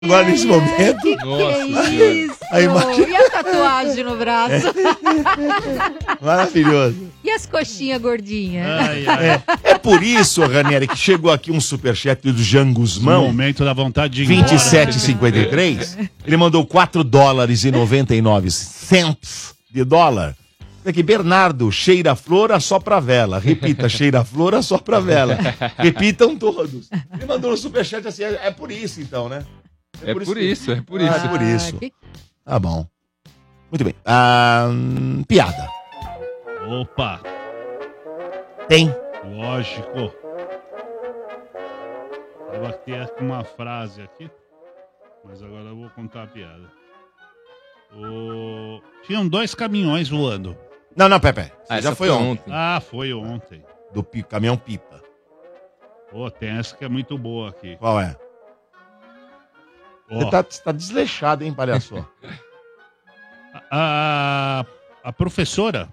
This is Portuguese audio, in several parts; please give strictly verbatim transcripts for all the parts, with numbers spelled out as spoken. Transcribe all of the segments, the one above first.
agora nesse momento. Que Nossa que é Senhora. isso? A imagem- E a tatuagem no braço? Maravilhoso. E as coxinhas gordinhas? Ai, ai. É, é por isso, Ranieri, que chegou aqui um superchat do Jean No Guzmão, momento da vontade de ir embora. vinte e sete e cinquenta e três. Ele mandou quatro dólares e noventa e nove centos de dólar. Aqui, Bernardo, cheira a flor, assopra a vela. Repita, cheira a flor, assopra a vela. Repitam todos. Ele mandou no superchat assim, é, é por isso então, né? É por que- isso, é por Ah, isso. é por isso. Ah, que- Tá bom. Muito bem. Ah, hum, piada. Opa, Tem. lógico. Eu aqui com uma frase aqui, mas agora eu vou contar a piada. O... Tinham dois caminhões voando. Não, não, Pepe. Ah, já essa foi ontem. Ah, foi ontem. Do pi- caminhão pipa. Pô, tem essa que é muito boa aqui. Qual é? Ó, Você tá, você tá desleixado, hein, palhaço? a, a professora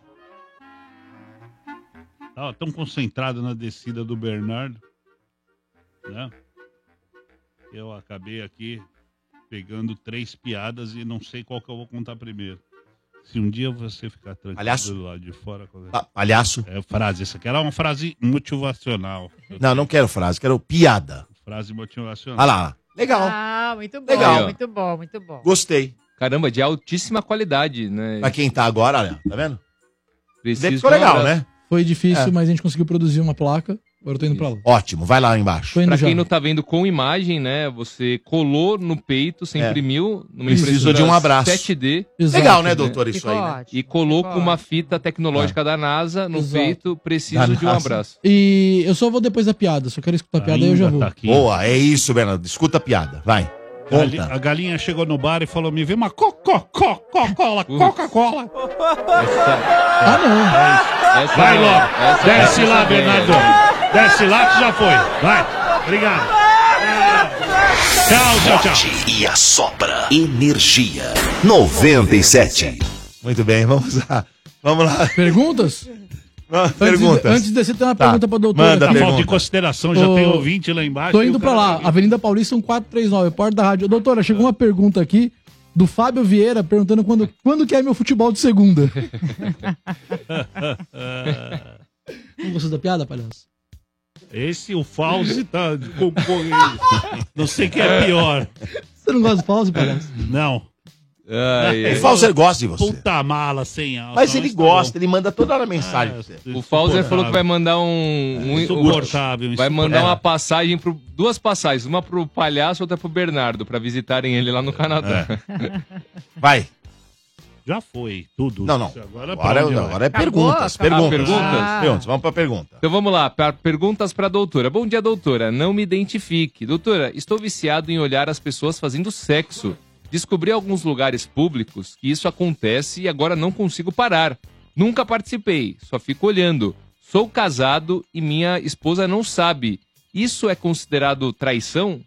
estava tão concentrada na descida do Bernardo, né? Eu acabei aqui pegando três piadas e não sei qual que eu vou contar primeiro. Se um dia você ficar tranquilo Palhaço? do lado de fora... qualquer- Ah, palhaço? É frase, essa aqui era uma frase motivacional. Não, não quero frase, quero piada. Frase motivacional. Olha lá. Legal. Ah, muito bom, Legal. muito bom, muito bom. Gostei. Caramba, de altíssima qualidade, né? Pra quem tá agora, olha, tá vendo? Preciso Ficou de um legal, abraço. né? Foi difícil, É. mas a gente conseguiu produzir uma placa. Agora eu tô indo pra lá. Ótimo, vai lá embaixo. Tô indo Pra já. quem não tá vendo com imagem, né? Você colou no peito, você É. imprimiu numa Precisou impressora de um abraço. sete D Exato. Legal, né, doutor, isso Ficou aí, né? ótimo. e colou Ficou com uma ótimo. fita tecnológica da NASA no Exato. peito. Preciso Da de um NASA. abraço. E eu só vou depois da piada. Só quero escutar a piada aí eu já Ainda vou. tá aqui. Boa, é isso, Bernardo. Escuta a piada, vai. Gali- Conta. A galinha chegou no bar e falou: me vê uma Coca-Cola, Coca-Cola. Ah, não. Essa Vai não, logo. essa Desce essa lá, também, Bernardo. é. Desce lá que já foi. Vai. Obrigado. Tchau, tchau, tchau. Forte e assopra energia. noventa e sete. Muito bem, vamos lá. Vamos lá. Perguntas? Vamos- Antes de, Perguntas. antes de descer, tem uma Tá. pergunta pra doutora. Manda Tá aqui. falta de pergunta. consideração, já Ô, tem ouvinte lá embaixo. Tô e indo o pra cara lá. tá aqui. Avenida Paulista, um quatro três nove, porta da rádio. Doutora, chegou uma pergunta aqui do Fábio Vieira, perguntando quando, quando que é meu futebol de segunda. Não gostou da piada, palhaço? Esse, o Fauzi, tá concorrendo. Não sei quem é pior. Você não gosta do pause, palhaço? Não. Ai, ai. O Fauser gosta de você. Puta mala, sem alça. Mas ele tá gosta, bom. ele manda toda hora mensagem pra você. O Fauser falou que vai mandar um. um- Insuportável, vai mandar insuportável. uma passagem pro. Duas passagens, uma pro Palhaço e outra pro Bernardo, pra visitarem ele lá no Canadá. Vai. Já foi, tudo. Não, não. Agora, pra Agora, onde vai? agora é Acabou, perguntas. acabou. Perguntas. perguntas? Ah. Perguntas. Vamos pra pergunta. Então vamos lá, pra, perguntas pra doutora. Bom dia, doutora. Não me identifique. Doutora, estou viciado em olhar as pessoas fazendo sexo. Descobri alguns lugares públicos que isso acontece e agora não consigo parar. Nunca participei, só fico olhando. Sou casado e minha esposa não sabe. Isso é considerado traição?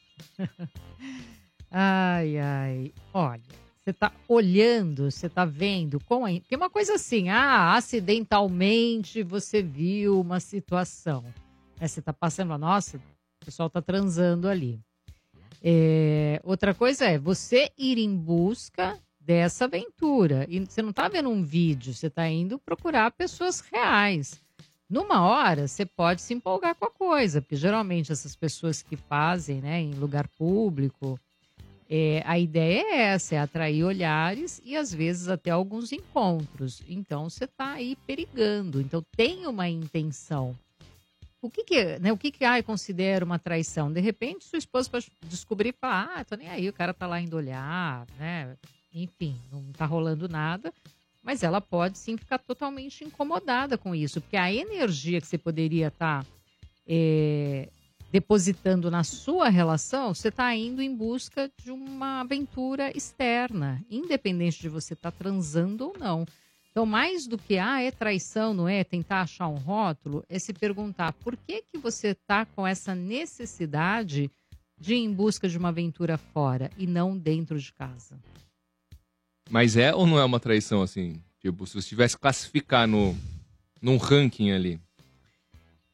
Ai, ai. Olha, você tá olhando, você tá vendo com a... Porque uma coisa assim, ah, acidentalmente você viu uma situação. Aí você tá passando, nossa, o pessoal tá transando ali. É, outra coisa é você ir em busca dessa aventura. E você não tá vendo um vídeo, você tá indo procurar pessoas reais. Numa hora, você pode se empolgar com a coisa, porque geralmente essas pessoas que fazem, né, em lugar público, é, a ideia é essa, é atrair olhares e às vezes até alguns encontros. Então você está aí perigando. Então tem uma intenção. O que que, né, o que que ah, eu considero uma traição? De repente sua esposa pode descobrir e falar, ah, tô nem aí, o cara tá lá indo olhar, né? Enfim, não tá rolando nada. Mas ela pode sim ficar totalmente incomodada com isso, porque a energia que você poderia estar é, depositando na sua relação, você está indo em busca de uma aventura externa, independente de você estar transando ou não. Então, mais do que, ah, é traição, não é? Tentar achar um rótulo, é se perguntar por que, que você está com essa necessidade de ir em busca de uma aventura fora e não dentro de casa. Mas é ou não é uma traição, assim? Tipo, se você tivesse que classificar no, num ranking ali.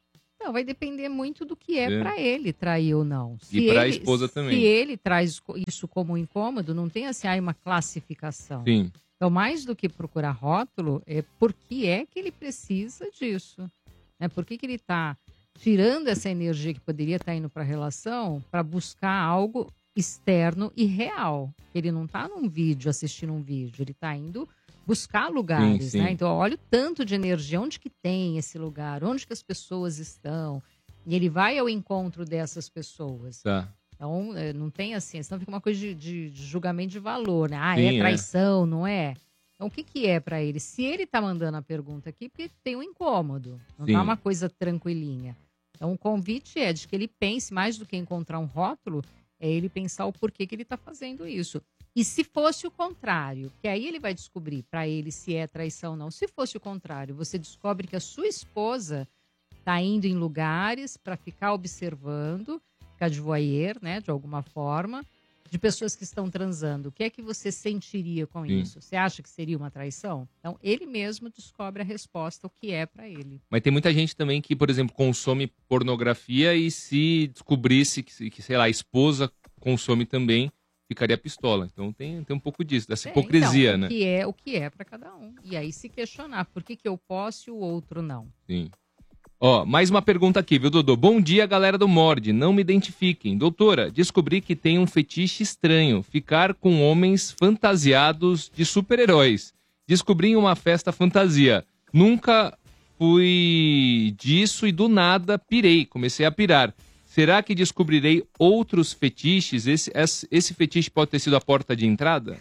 Não, vai depender muito do que é, É. pra ele trair ou não. E pra ele- esposa também. Se ele traz co- isso como incômodo, não tem assim, ah, uma classificação. Sim. Então, mais do que procurar rótulo, é por que é que ele precisa disso. Né? Por que, que ele está tirando essa energia que poderia estar indo para a relação para buscar algo externo e real. Ele não está num vídeo, assistindo um vídeo, ele está indo buscar lugares, Sim, sim. né? Então, olha o tanto de energia, onde que tem esse lugar, onde que as pessoas estão. E ele vai ao encontro dessas pessoas. Tá. Então, eh, não tem assim, senão fica uma coisa de, de- de julgamento de valor, né? Ah, Sim, é é. traição, não é? Então, o que que é pra ele? Se ele tá mandando a pergunta aqui, porque tem um incômodo, não Sim. tá uma coisa tranquilinha. Então, o convite é de que ele pense, mais do que encontrar um rótulo, é ele pensar o porquê que ele tá fazendo isso. E se fosse o contrário, que aí ele vai descobrir pra ele se é traição ou não. Se fosse o contrário, você descobre que a sua esposa tá indo em lugares para ficar observando, ficar de voyeur, né, de alguma forma, de pessoas que estão transando. O que é que você sentiria com Sim. isso? Você acha que seria uma traição? Então, ele mesmo descobre a resposta, o que é pra ele. Mas tem muita gente também que, por exemplo, consome pornografia e se descobrisse que, que, sei lá, a esposa consome também, ficaria pistola. Então tem, tem um pouco disso, dessa É, hipocrisia, então, né? O que é, o que é para cada um. E aí se questionar, por que que eu posso e o outro não? Sim. Ó, mais uma pergunta aqui, viu, Dodô? Bom dia, galera do Mord. Não me identifiquem. Doutora, descobri que tem um fetiche estranho. Ficar com homens fantasiados de super-heróis. Descobri em uma festa fantasia. Nunca fui disso e do nada pirei. Comecei a pirar. Será que descobrirei outros fetiches? Esse, esse, esse fetiche pode ter sido a porta de entrada?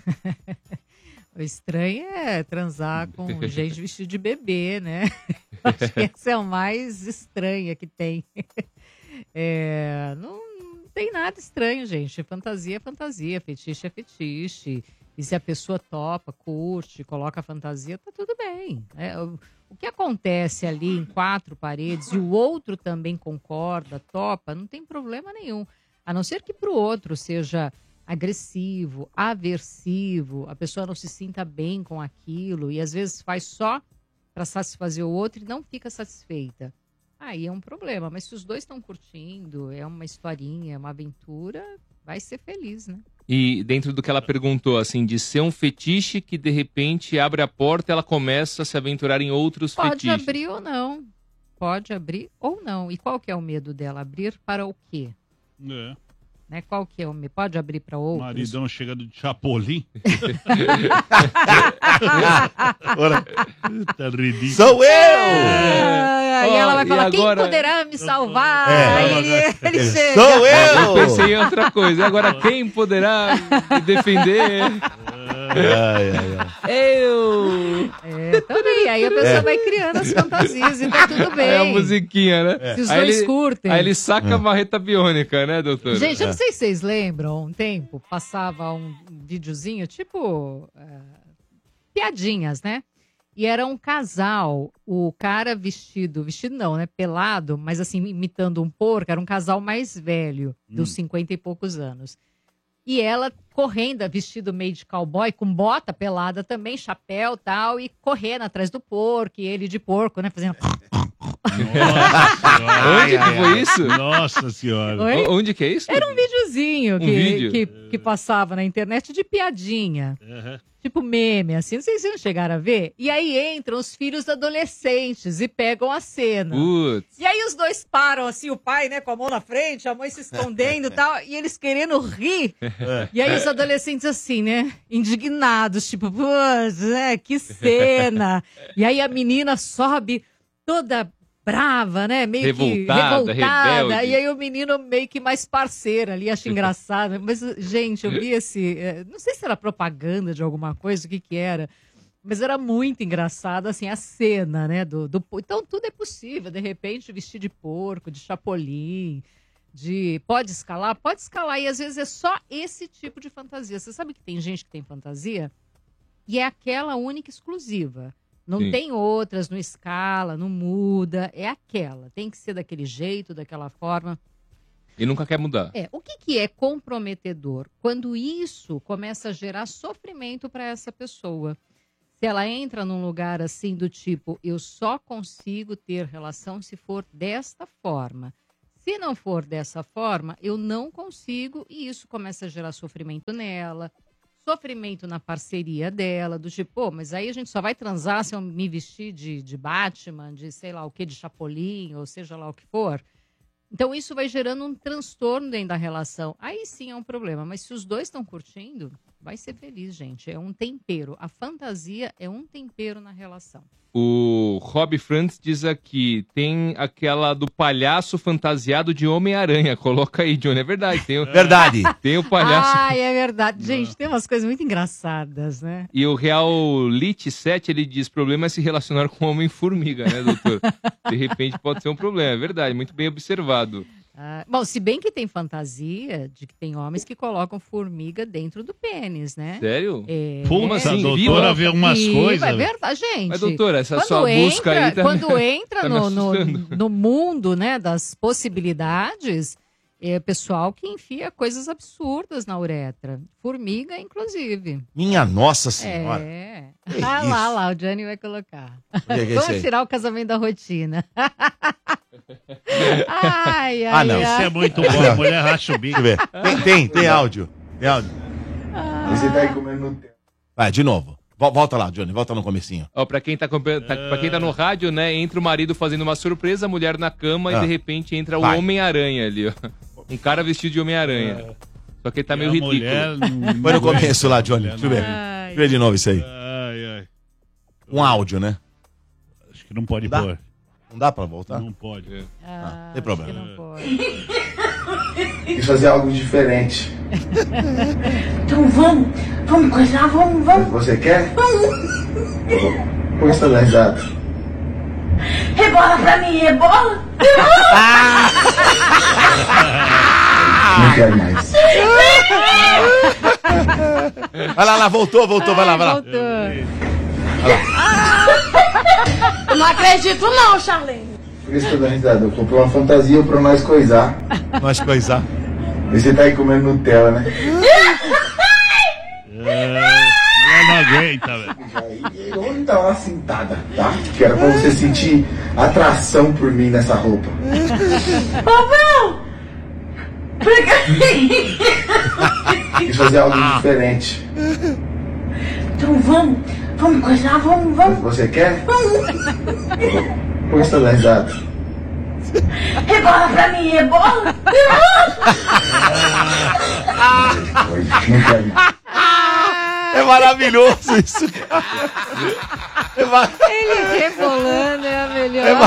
O estranho é transar com gente vestida de bebê, né? Acho que esse é o mais estranho que tem. É, não, não tem nada estranho, gente. Fantasia é fantasia, fetiche é fetiche. E se a pessoa topa, curte, coloca a fantasia, tá tudo bem. É, o, o que acontece ali em quatro paredes e o outro também concorda, topa, não tem problema nenhum. A não ser que para o outro seja agressivo, aversivo, a pessoa não se sinta bem com aquilo e às vezes faz só para satisfazer o outro e não fica satisfeita. Aí é um problema, mas se os dois estão curtindo, é uma historinha, é uma aventura, vai ser feliz, né? E dentro do que ela perguntou, assim, de ser um fetiche que de repente abre a porta e ela começa a se aventurar em outros Pode fetiches. abrir ou não. Pode abrir ou não. E qual que é o medo dela? Abrir para o quê? É. Né? Qual que é o medo? Pode abrir para outros? Maridão chega do Chapolin. Ora, Tá ridículo. sou eu! Ah, aí Ó, ela vai e falar, agora- quem poderá me salvar? É. Aí ele, ele chega. Sou Eu eu! pensei em outra coisa. E agora quem poderá me defender? Ai, ai, ai. Eu! É, também. Aí a pessoa vai criando as fantasias e tá tudo bem. É a musiquinha, né? Se os Aí dois ele- curtem. Aí ele saca a marreta biônica, né, doutor? Gente, eu não sei se vocês lembram, um tempo, passava um videozinho, tipo, é, piadinhas, né? E era um casal, o cara vestido, vestido não, né? Pelado, mas assim, imitando um porco, era um casal mais velho, dos cinquenta e poucos anos. E ela correndo, vestido meio de cowboy, com bota pelada também, chapéu e tal, e correndo atrás do porco, e ele de porco, né? Fazendo... Nossa senhora. Onde que foi isso? Nossa senhora. Oi? O- Onde que é isso? Era um videozinho Um que, vídeo? que, que passava na internet de piadinha. Uhum. Tipo meme, assim. Não sei se vocês não chegaram a ver. E aí entram os filhos adolescentes e pegam a cena. Putz. E aí os dois param, assim, o pai, né, com a mão na frente, a mãe se escondendo e tal, e eles querendo rir. E aí os adolescentes assim, né, indignados, tipo, putz, né, que cena. E aí a menina sobe toda brava, né, meio Revoltada, que revoltada. rebelde. E aí o menino meio que mais parceiro ali, acha engraçado. Mas, gente, eu vi esse, eh, não sei se era propaganda de alguma coisa, o que que era. Mas era muito engraçado, assim, a cena, né? Do, do... Então tudo é possível, de repente, vestir de porco, de chapolim, de... Pode escalar? Pode escalar, e às vezes é só esse tipo de fantasia. Você sabe que tem gente que tem fantasia e é aquela única exclusiva. Não Sim. tem outras, não escala, não muda, é aquela. Tem que ser daquele jeito, daquela forma. E nunca quer mudar. É, o que, que é comprometedor? Quando isso começa a gerar sofrimento para essa pessoa. Se ela entra num lugar assim do tipo, eu só consigo ter relação se for desta forma. Se não for dessa forma, eu não consigo, e isso começa a gerar sofrimento nela, sofrimento na parceria dela, do tipo, pô, mas aí a gente só vai transar se eu me vestir de, de Batman, de sei lá o que, de Chapolin, ou seja lá o que for. Então isso vai gerando um transtorno dentro da relação. Aí sim é um problema, mas se os dois estão curtindo, vai ser feliz, gente. É um tempero. A fantasia é um tempero na relação. O Rob Frantz diz aqui, tem aquela do palhaço fantasiado de Homem-Aranha. Coloca aí, Johnny. É verdade. Tem o, Verdade. Tem o palhaço. Ai, é verdade. Gente, tem umas coisas muito engraçadas, né? E o Real Lit sete, ele diz, problema é se relacionar com o Homem-Formiga, né, doutor? De repente pode ser um problema. É verdade, muito bem observado. Ah, bom, se bem que tem fantasia de que tem homens que colocam formiga dentro do pênis, né? Sério? É, Como assim? a doutora Viva? vê umas Viva, coisas. É verdade, gente. Mas, doutora, essa Quando sua entra, busca aí tá, Quando entra tá me no, no, assustando. no mundo, né, das possibilidades, é pessoal que enfia coisas absurdas na uretra. Formiga, inclusive. Minha Nossa Senhora. É. Que Ah, isso? lá, lá, o Johnny vai colocar. O que é que é isso Vamos aí? tirar o casamento da rotina. ai, ai, Ah, não. Isso ai. é muito bom. A mulher racha o bico. Deixa eu ver. Tem, tem, tem áudio. Tem áudio. Você tá aí comendo Nutella. Vai, de novo. Vol- Volta lá, Johnny. Volta no comecinho. Ó, pra quem tá, acompanhando- tá, pra quem tá no rádio, né, entra o marido fazendo uma surpresa, a mulher na cama Ah. e de repente entra Vai. o Homem-Aranha ali, ó. Um cara vestido de Homem-Aranha. Só que ele tá E meio a ridículo. mulher não- Põe no começo lá, Johnny. Deixa eu ver. Ai. Deixa eu ver de novo isso aí. Ai, ai. Um áudio, né? Acho que não pode Dá? pôr. Não dá pra voltar? Não pode. Ah, tem acho problema. que não pode. Quis fazer algo diferente. Então vamos, vamos coisar, vamos, vamos. Você quer? Por que você tá dando risada? Rebola pra mim, rebola. Não quero mais. Vai lá, lá, voltou, voltou, vai lá, vai lá. Voltou. Eu não acredito não, Charlene. Por que você tá dando risada? Eu comprei uma fantasia pra nós coisar. Nós coisar. E você tá aí comendo Nutella, né? É, mulher não aguenta, velho. Aí eu vou dar uma cintada, tá? Que era pra você sentir atração por mim nessa roupa. Pavel! Quis fazer algo diferente. Então vamos, vamos coisar, vamos, vamos. Você quer? Por que você tá dando risada? Rebola pra mim, rebola. Oi, não quero mais. É maravilhoso isso, cara. É mar... Ele rebolando é a melhor.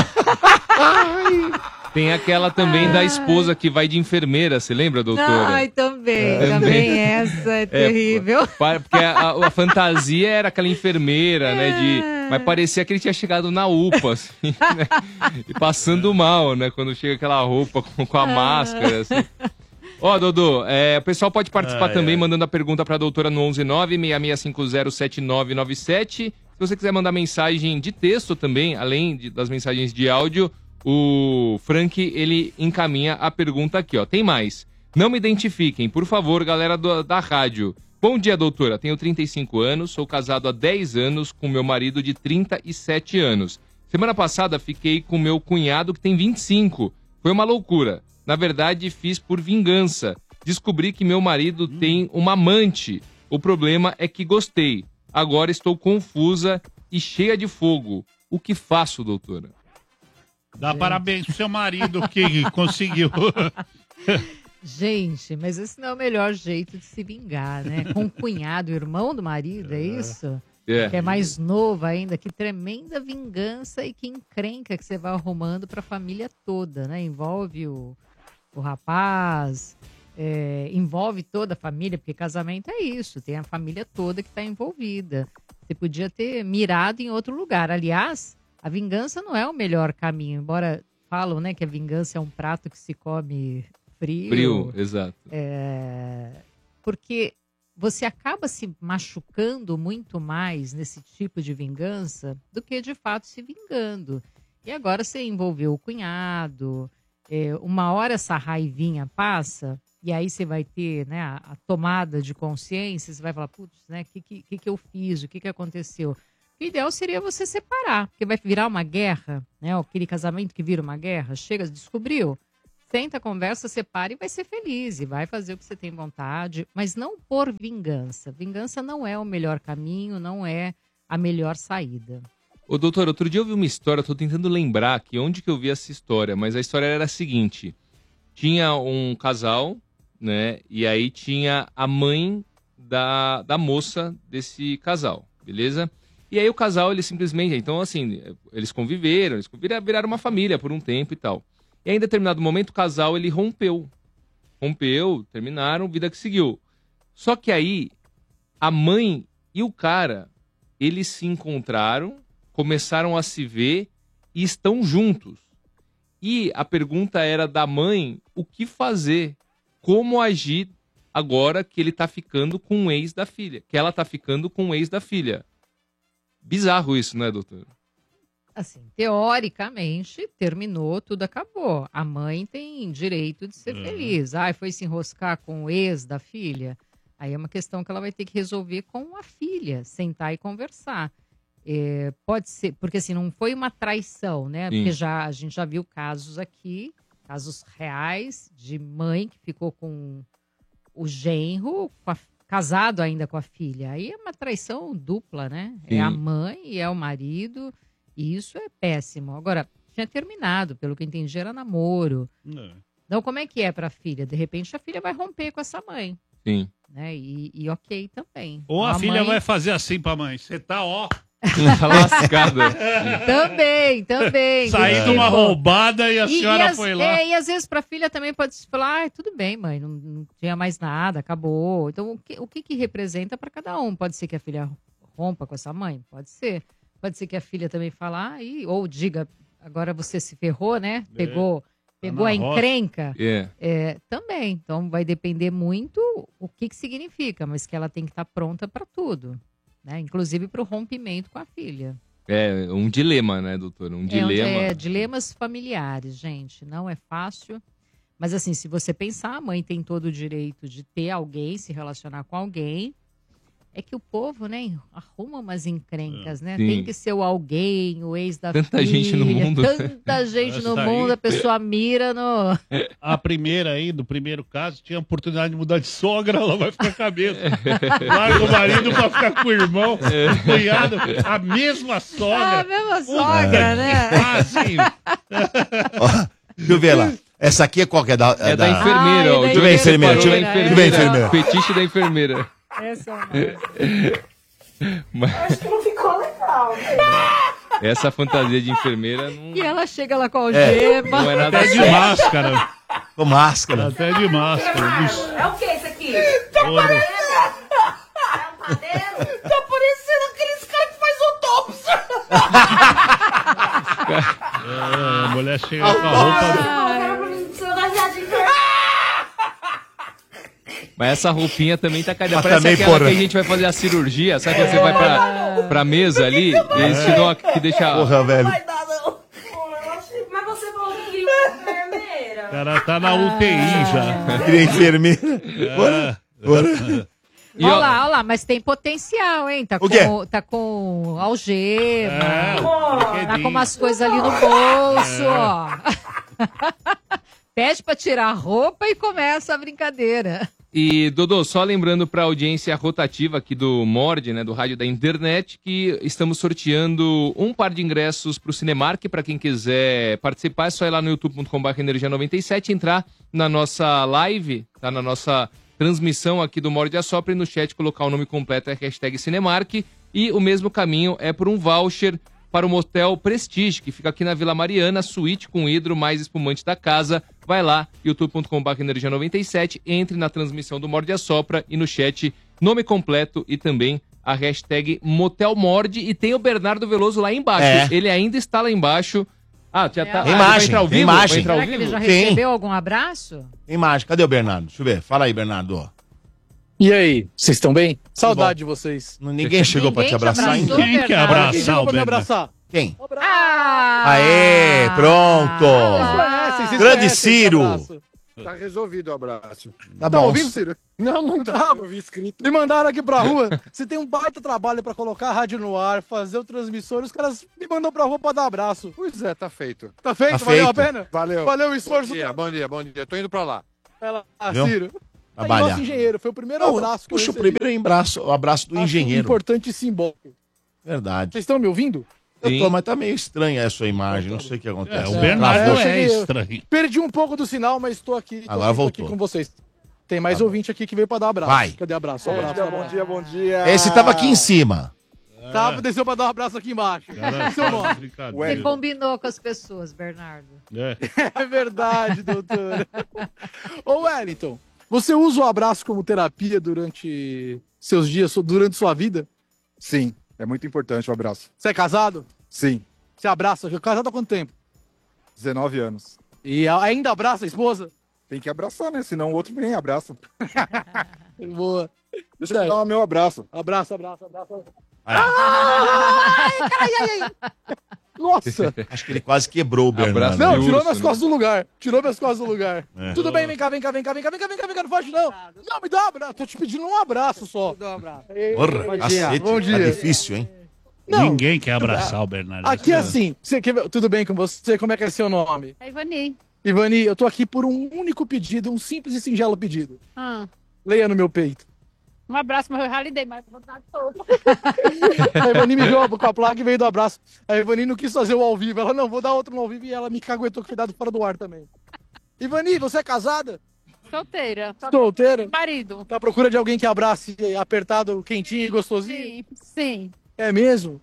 Tem aquela também da esposa que vai de enfermeira, você lembra, doutora? Ai, também. É. Também essa é terrível. Pa- Porque a, a- a fantasia era aquela enfermeira, né? De, mas parecia que ele tinha chegado na U P A, assim, né? E passando mal, né? Quando chega aquela roupa com, com a máscara, assim. Ó, Dodô, é, o pessoal pode participar Ai, também ai. mandando a pergunta pra doutora no onze nove seis seis cinco zero sete nove nove sete. Se você quiser mandar mensagem de texto também, além de- das mensagens de áudio, o Frank, ele encaminha a pergunta aqui, ó. Tem mais. Não me identifiquem, por favor, galera do- da rádio. Bom dia, doutora. Tenho trinta e cinco anos, sou casado há dez anos com meu marido de trinta e sete anos. Semana passada fiquei com meu cunhado que tem vinte e cinco. Foi uma loucura. Na verdade, fiz por vingança. Descobri que meu marido tem uma amante. O problema é que gostei. Agora estou confusa e cheia de fogo. O que faço, doutora? Dá parabéns pro seu marido que conseguiu. Gente, mas esse não é o melhor jeito de se vingar, né? Com o cunhado, o irmão do marido, é isso? É. Que é mais novo ainda, que tremenda vingança e que encrenca que você vai arrumando para a família toda, né? Envolve o, o rapaz, é, envolve toda a família, porque casamento é isso, tem a família toda que está envolvida. Você podia ter mirado em outro lugar. Aliás, a vingança não é o melhor caminho, embora falam, né, que a vingança é um prato que se come frio. Frio, exato. É, porque você acaba se machucando muito mais nesse tipo de vingança do que de fato se vingando. E agora você envolveu o cunhado, é, uma hora essa raivinha passa, e aí você vai ter, né, a, a tomada de consciência, você vai falar, putz, né, o que, que, que eu fiz, o que, que aconteceu? O ideal seria você separar, porque vai virar uma guerra, né? Aquele casamento que vira uma guerra, chega, descobriu, senta, conversa, separa e vai ser feliz, e vai fazer o que você tem vontade, mas não por vingança. Vingança não é o melhor caminho, não é a melhor saída. Ô, doutor, outro dia eu vi uma história, tô tentando lembrar aqui onde que eu vi essa história, mas a história era a seguinte, tinha um casal, né, e aí tinha a mãe da, da moça desse casal, beleza? E aí o casal, ele simplesmente, então assim, eles conviveram, eles viraram uma família por um tempo e tal. E aí, em determinado momento, o casal, ele rompeu. Rompeu, terminaram, vida que seguiu. Só que aí, a mãe e o cara, eles se encontraram, começaram a se ver e estão juntos. E a pergunta era da mãe, o que fazer? Como agir agora que ele tá ficando com o ex da filha? Que ela tá ficando com o ex da filha. Bizarro isso, né, doutor? Assim, teoricamente, terminou, tudo acabou. A mãe tem direito de ser Uhum. feliz. Ah, foi se enroscar com o ex da filha? Aí é uma questão que ela vai ter que resolver com a filha, sentar e conversar. É, pode ser, porque assim, não foi uma traição, né? Sim. Porque já, a gente já viu casos aqui, casos reais, de mãe que ficou com o genro, com a- casado ainda com a filha. Aí é uma traição dupla, né? É Sim. a mãe e é o marido, e isso é péssimo. Agora, tinha terminado, pelo que eu entendi, era namoro. É. Então, como é que é pra filha? De repente, a filha vai romper com essa mãe, Sim. né? E, e ok também. Ou a, A filha mãe- vai fazer assim pra mãe. Você tá, ó, Tá lascada. Também, também. saí de uma Tipo, roubada e a E, senhora e as- foi lá. é, e às vezes pra filha também pode se falar, ah, tudo bem, mãe, não, não tinha mais nada, acabou. Então, o que, o que, que representa pra cada um? Pode ser que a filha rompa com essa mãe? Pode ser. Pode ser que a filha também fala, ah, e, ou diga, agora você se ferrou, né? Pegou, pegou na a roça. encrenca. É. É, também. Então, vai depender muito o que, que significa, mas que ela tem que estar pronta pra tudo. Né? Inclusive pro rompimento com a filha. É um dilema, né, doutor? Um É, dilema. É, dilemas familiares, gente. Não é fácil. Mas assim, se você pensar, a mãe tem todo o direito de ter alguém, se relacionar com alguém. É que o povo, né, arruma umas encrencas, né? Sim. Tem que ser o alguém, o ex da Tanta filha. gente no mundo. Tanta gente no Essa aí. mundo, a pessoa mira no... A primeira aí, do primeiro caso, tinha a oportunidade de mudar de sogra, ela vai ficar cabeça. Larga o marido pra ficar com o irmão, o cunhado, a mesma Ah, sogra. a mesma sogra, né? Ah, sim. Ó, deixa eu ver lá. Essa aqui é qual que é da... É da enfermeira, Ah, ó. é da O Diogo enfermeira, parou deixa eu na ver, deixa eu ver, enfermeira. enfermeira. Fetiche da enfermeira. Essa é uma... Mas Acho que não ficou legal. essa fantasia de enfermeira não, E ela chega lá com a algema. não é nada Até de sério. máscara. Com máscara. Até de máscara. Bicho. É o que isso aqui? Porra. É um padeiro? Tá parecendo aqueles caras que faz autópsia. É, a mulher chega com a roupa. Mas essa roupinha também tá cadê? Mas Parece também, aquela porra. que a gente vai fazer a cirurgia. Sabe quando você vai pra, pra mesa ali? E eles te dão a, que deixa... Porra, velho. Vai dar, não. Pô, eu achei- Mas você falou que queria uma enfermeira. O cara tá na U T I já. Queria enfermeira. É. Bora. E, Olha ó, lá, olha lá, mas tem potencial, hein? Tá O quê? com, tá com algema, É, tá com umas coisas ali no bolso, ó. Pede pra tirar a roupa e começa a brincadeira. E, Dodô, só lembrando para a audiência rotativa aqui do Mord, né, do Rádio da Internet, que estamos sorteando um par de ingressos para o Cinemark. Para quem quiser participar, é só ir lá no youtube ponto com barra energia noventa e sete, entrar na nossa live, tá, na nossa transmissão aqui do Mord e Assopra, e no chat colocar o nome completo, é hashtag Cinemark. E o mesmo caminho é por um voucher para o Motel Prestige, que fica aqui na Vila Mariana, suíte com hidro mais espumante da casa. Vai lá, youtube ponto com barra energia noventa e sete, entre na transmissão do Morde e Assopra e no chat nome completo e também a hashtag Motel Morde. E tem o Bernardo Veloso lá embaixo. É. Ele ainda está lá embaixo. Ah, já tá. Tem ah, imagem, vai entrar ao tem vivo? imagem. Vai entrar ao Será que ele vivo? já Sim. recebeu algum abraço? Imagem. Cadê o Bernardo? Deixa eu ver. Fala aí, Bernardo. E aí, vocês estão bem? Saudade de vocês. Ninguém chegou pra te Ninguém te abraçar abraçou, ainda? Quem quer Bernardo? abraçar Quem chegou o pra me Bernardo? abraçar? Quem? Ah! Aê, pronto. Vocês conhecem, vocês Grande conhecem esse Ciro. abraço. Tá resolvido o abraço. Tá Tá bom. ouvindo, Ciro? Não, não tava. Eu vi escrito. Me mandaram aqui pra rua. Você tem um baita trabalho pra colocar a rádio no ar, fazer o transmissor. Os caras me mandam pra rua pra dar abraço. Pois é, tá feito. Tá feito? Tá Valeu feito. a pena? Valeu. Valeu o Bom esforço. dia, bom dia, bom dia. Tô indo pra lá. Vai lá, Viu? Ciro. Aí, Trabalhar. nosso engenheiro. Foi o primeiro Não, abraço que puxa, eu o recebi. primeiro abraço, o abraço do Acho engenheiro. importante e simbólico. Verdade. Vocês estão me ouvindo? Eu Sim. tô, mas tá meio estranha a sua imagem, não sei o que acontece. É, o É, Bernardo eu é cheguei- estranho. Perdi um pouco do sinal, mas estou aqui. Tô Agora aqui, tô voltou. aqui com vocês. Tem mais Tá bom. ouvinte aqui que veio pra dar abraço. Vai. Cadê abraço? Bom abraço, dia, abraço. bom dia, bom dia. Esse tava aqui em cima. Tava, desceu pra dar um abraço aqui embaixo. Cara, Seu nome. brincadeira. Você combinou com as pessoas, Bernardo. É. É verdade, doutor. Ô, Wellington, você usa o abraço como terapia durante seus dias, durante sua vida? Sim, é muito importante o abraço. Você é casado? Sim, Você abraça? Casado há quanto tempo? dezenove anos. E a- ainda abraça a esposa? Tem que abraçar, né? Senão o outro nem abraça. Boa. Deixa eu dar o meu abraço. Abraço, abraço, abraço. Ah, Nossa! acho que ele quase quebrou o Bernardo. Abraço. Não, de tirou urso, minhas né? costas do lugar. Tirou minhas costas do lugar. É. Tudo bem, vem cá, vem cá, vem cá, vem cá, vem cá, vem cá, vem cá, não foge não. Não, me dá um abraço. Tô te pedindo um abraço só. Dá um abraço. Porra, Bom dia, cacete, bom tá dia. difícil, hein? Não. Ninguém quer abraçar o Bernardo. Aqui é assim, você quer- tudo bem com você? Como é que é seu nome? É Ivani. Ivani, eu tô aqui por um único pedido, um simples e singelo pedido. Ah, Leia no meu peito. um abraço, mas eu já lhe dei, mas vou dar todo. A Ivani me viu com a placa e veio do abraço. A Ivani não quis fazer o ao vivo. Ela, não, vou dar outro no ao vivo e ela me caguetou com cuidado fora do ar também. Ivani, você é casada? Solteira. Só Solteira? marido. Tá à procura de alguém que abrace apertado, quentinho e gostosinho? Sim, sim. É mesmo?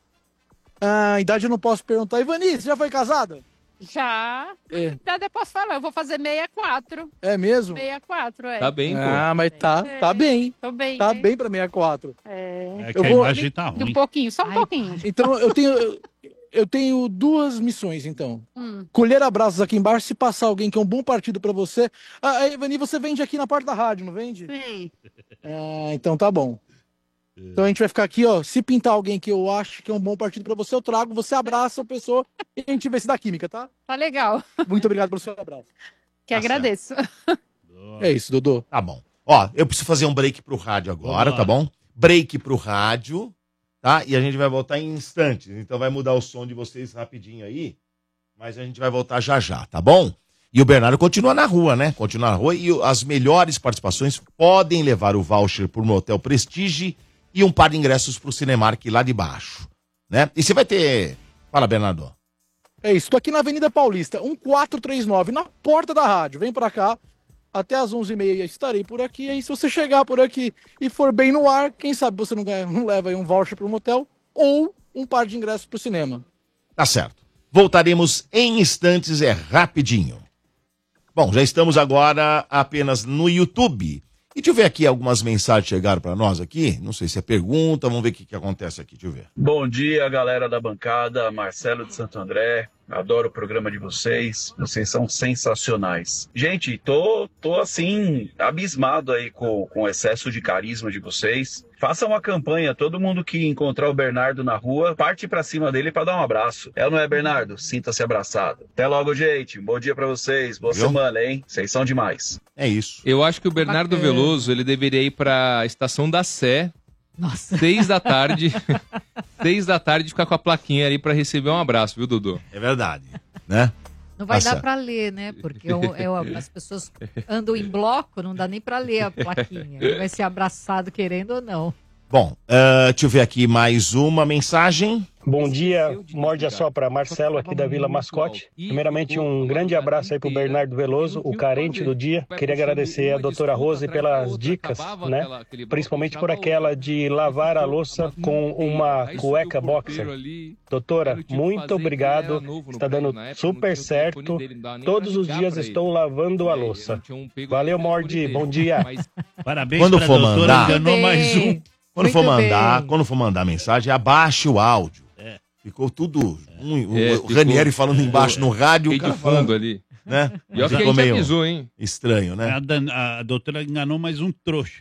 Ah, a idade eu não posso perguntar. Ivani, você já foi casada? Já. É. Já depois posso falar, eu vou fazer sessenta e quatro. É mesmo? sessenta e quatro, é. Tá bem, pô. Ah, mas tá, tá bem. Tô bem. Tá né? bem pra sessenta e quatro. É. É que Eu a vou- imagem tá De um ruim. pouquinho, só um Ai, pouquinho. Então eu tenho, eu tenho duas missões, então. Hum. Colher abraços aqui embaixo, se passar alguém que é um bom partido pra você. Ah, Ivani, você vende aqui na porta da rádio, não vende? Sim. Ah, então tá bom. Então a gente vai ficar aqui, ó. Se pintar alguém que eu acho que é um bom partido pra você, eu trago, você abraça a pessoa e a gente vê se dá química, tá? Tá legal. Muito obrigado pelo seu abraço. Que Tá agradeço. É isso, Dodô. Tá bom. Ó, eu preciso fazer um break pro rádio agora, Vamos lá. tá bom? Break pro rádio, tá? E a gente vai voltar em instantes. Então vai mudar o som de vocês rapidinho aí, mas a gente vai voltar já já, tá bom? E o Bernardo continua na rua, né? Continua na rua e o- as melhores participações podem levar o voucher pro Motel Prestige e um par de ingressos pro Cinemark lá de baixo, né? E você vai ter... Fala, Bernardo. É isso, tô aqui na Avenida Paulista, um quatro três nove, na porta da rádio. Vem pra cá, até às onze e meia estarei por aqui. Aí se você chegar por aqui e for bem no ar, quem sabe você não, ganha, não leva aí um voucher pro motel ou um par de ingressos pro cinema. Tá certo. Voltaremos em instantes, é rapidinho. Bom, já estamos agora apenas no YouTube. E deixa eu ver aqui algumas mensagens chegaram para nós aqui. Não sei se é pergunta, vamos ver o que, que acontece aqui. Deixa eu ver. Bom dia, galera da bancada. Marcelo de Santo André. Adoro o programa de vocês. Vocês são sensacionais. Gente, tô, tô assim, abismado aí com, com o excesso de carisma de vocês. Faça uma campanha, todo mundo que encontrar o Bernardo na rua, parte pra cima dele pra dar um abraço. É ou não é, Bernardo? Sinta-se abraçado. Até logo, gente. Bom dia pra vocês. Boa Viu? semana, hein? Vocês são demais. É isso. Eu acho que o Bernardo Bacana. Veloso, ele deveria ir pra estação da Sé, Nossa. seis da tarde, seis da tarde, ficar com a plaquinha ali pra receber um abraço, viu, Dudu? É verdade, né? Não vai Tá dar certo. pra ler, né? Porque eu- eu- as pessoas andam em bloco, não dá nem pra ler a plaquinha. Ele vai ser abraçado querendo ou não. Bom, ah, deixa eu ver aqui mais uma mensagem. Bom dia, morde a sopra, Marcelo aqui da Vila Mascote. Primeiramente, um grande abraço aí pro Bernardo Veloso, o carente do dia. Queria agradecer a doutora Rose pelas dicas, né? Principalmente por aquela de lavar a louça com uma cueca boxer. Doutora, muito obrigado, está dando super certo. Todos os dias estou lavando a louça. Valeu, Morde, bom dia. Parabéns Quando pra for doutora, mandar- enganou mais um. Quando for Muito mandar, bem. quando for mandar mensagem, abaixe o áudio. É. Ficou tudo. um- o É, o ficou- Ranieri falando embaixo no rádio, o Fiquei cara de fundo falando, ali. né? E olha que a Ficou gente meio avisou, hein? estranho, né? A, Dan- a doutora enganou mais um trouxa.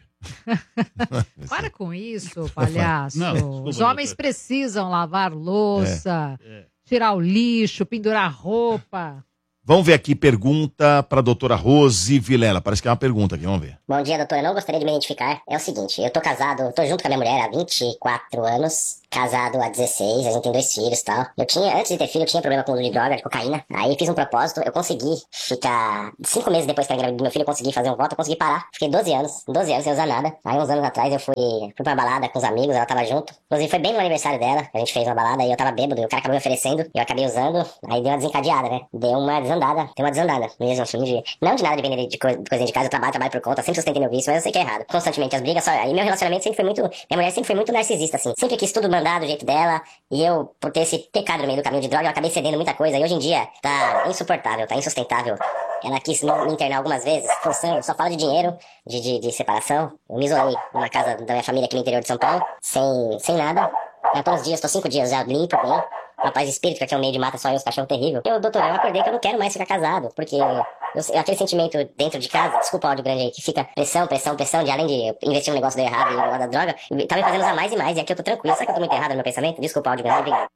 Para com isso, palhaço. Não, desculpa, Os homens doutor. precisam lavar louça, É. tirar o lixo, pendurar roupa. Vamos ver aqui, pergunta para a doutora Rose Vilela. Parece que é uma pergunta aqui, vamos ver. Bom dia, doutora. Eu não gostaria de me identificar. É o seguinte, eu tô casado, tô junto com a minha mulher há vinte e quatro anos, casado há dezesseis, a gente tem dois filhos e tal. Eu tinha, antes de ter filho, eu tinha problema com uso de droga, de cocaína. Aí fiz um propósito, eu consegui ficar, cinco meses depois que eu engravidei do meu filho, eu consegui fazer um voto, eu consegui parar. Fiquei doze anos, doze anos sem usar nada. Aí uns anos atrás eu fui, fui pra uma balada com os amigos, ela tava junto. Inclusive foi bem no aniversário dela, a gente fez uma balada e eu tava bêbado, e o cara acabou me oferecendo, eu acabei usando, aí deu uma desencadeada, né? Deu uma desandada, deu uma desandada. Mesmo assim, de, não de nada de vender de co- coisinha de casa, eu trabalho, trabalho por conta, sempre sustentei meu vício, mas eu sei que é errado. Constantemente as brigas, só, e meu relacionamento sempre foi muito, minha mulher sempre foi muito narcisista, assim, sempre quis tudo mandar do jeito dela, e eu, por ter esse pecado no meio do caminho de droga, eu acabei cedendo muita coisa, e hoje em dia tá insuportável, tá insustentável. Ela quis me me internar algumas vezes, forçando, só fala de dinheiro, de, de, de separação. Eu me isolei numa casa da minha família aqui no interior de São Paulo, sem, sem nada. Eu tô uns dias, tô cinco dias já limpo, bem. Uma paz de espírito, que aqui é um meio de mata, só eu, os cachorros terrível. Eu, doutor, eu acordei que eu não quero mais ficar casado, porque eu, aquele sentimento dentro de casa, desculpa o áudio grande aí, que fica pressão, pressão, pressão, de além de investir um negócio do errado e um negócio da droga, tá me fazendo usar mais e mais, e aqui eu tô tranquilo. Será que eu tô muito errado no meu pensamento? Desculpa o áudio grande, obrigado.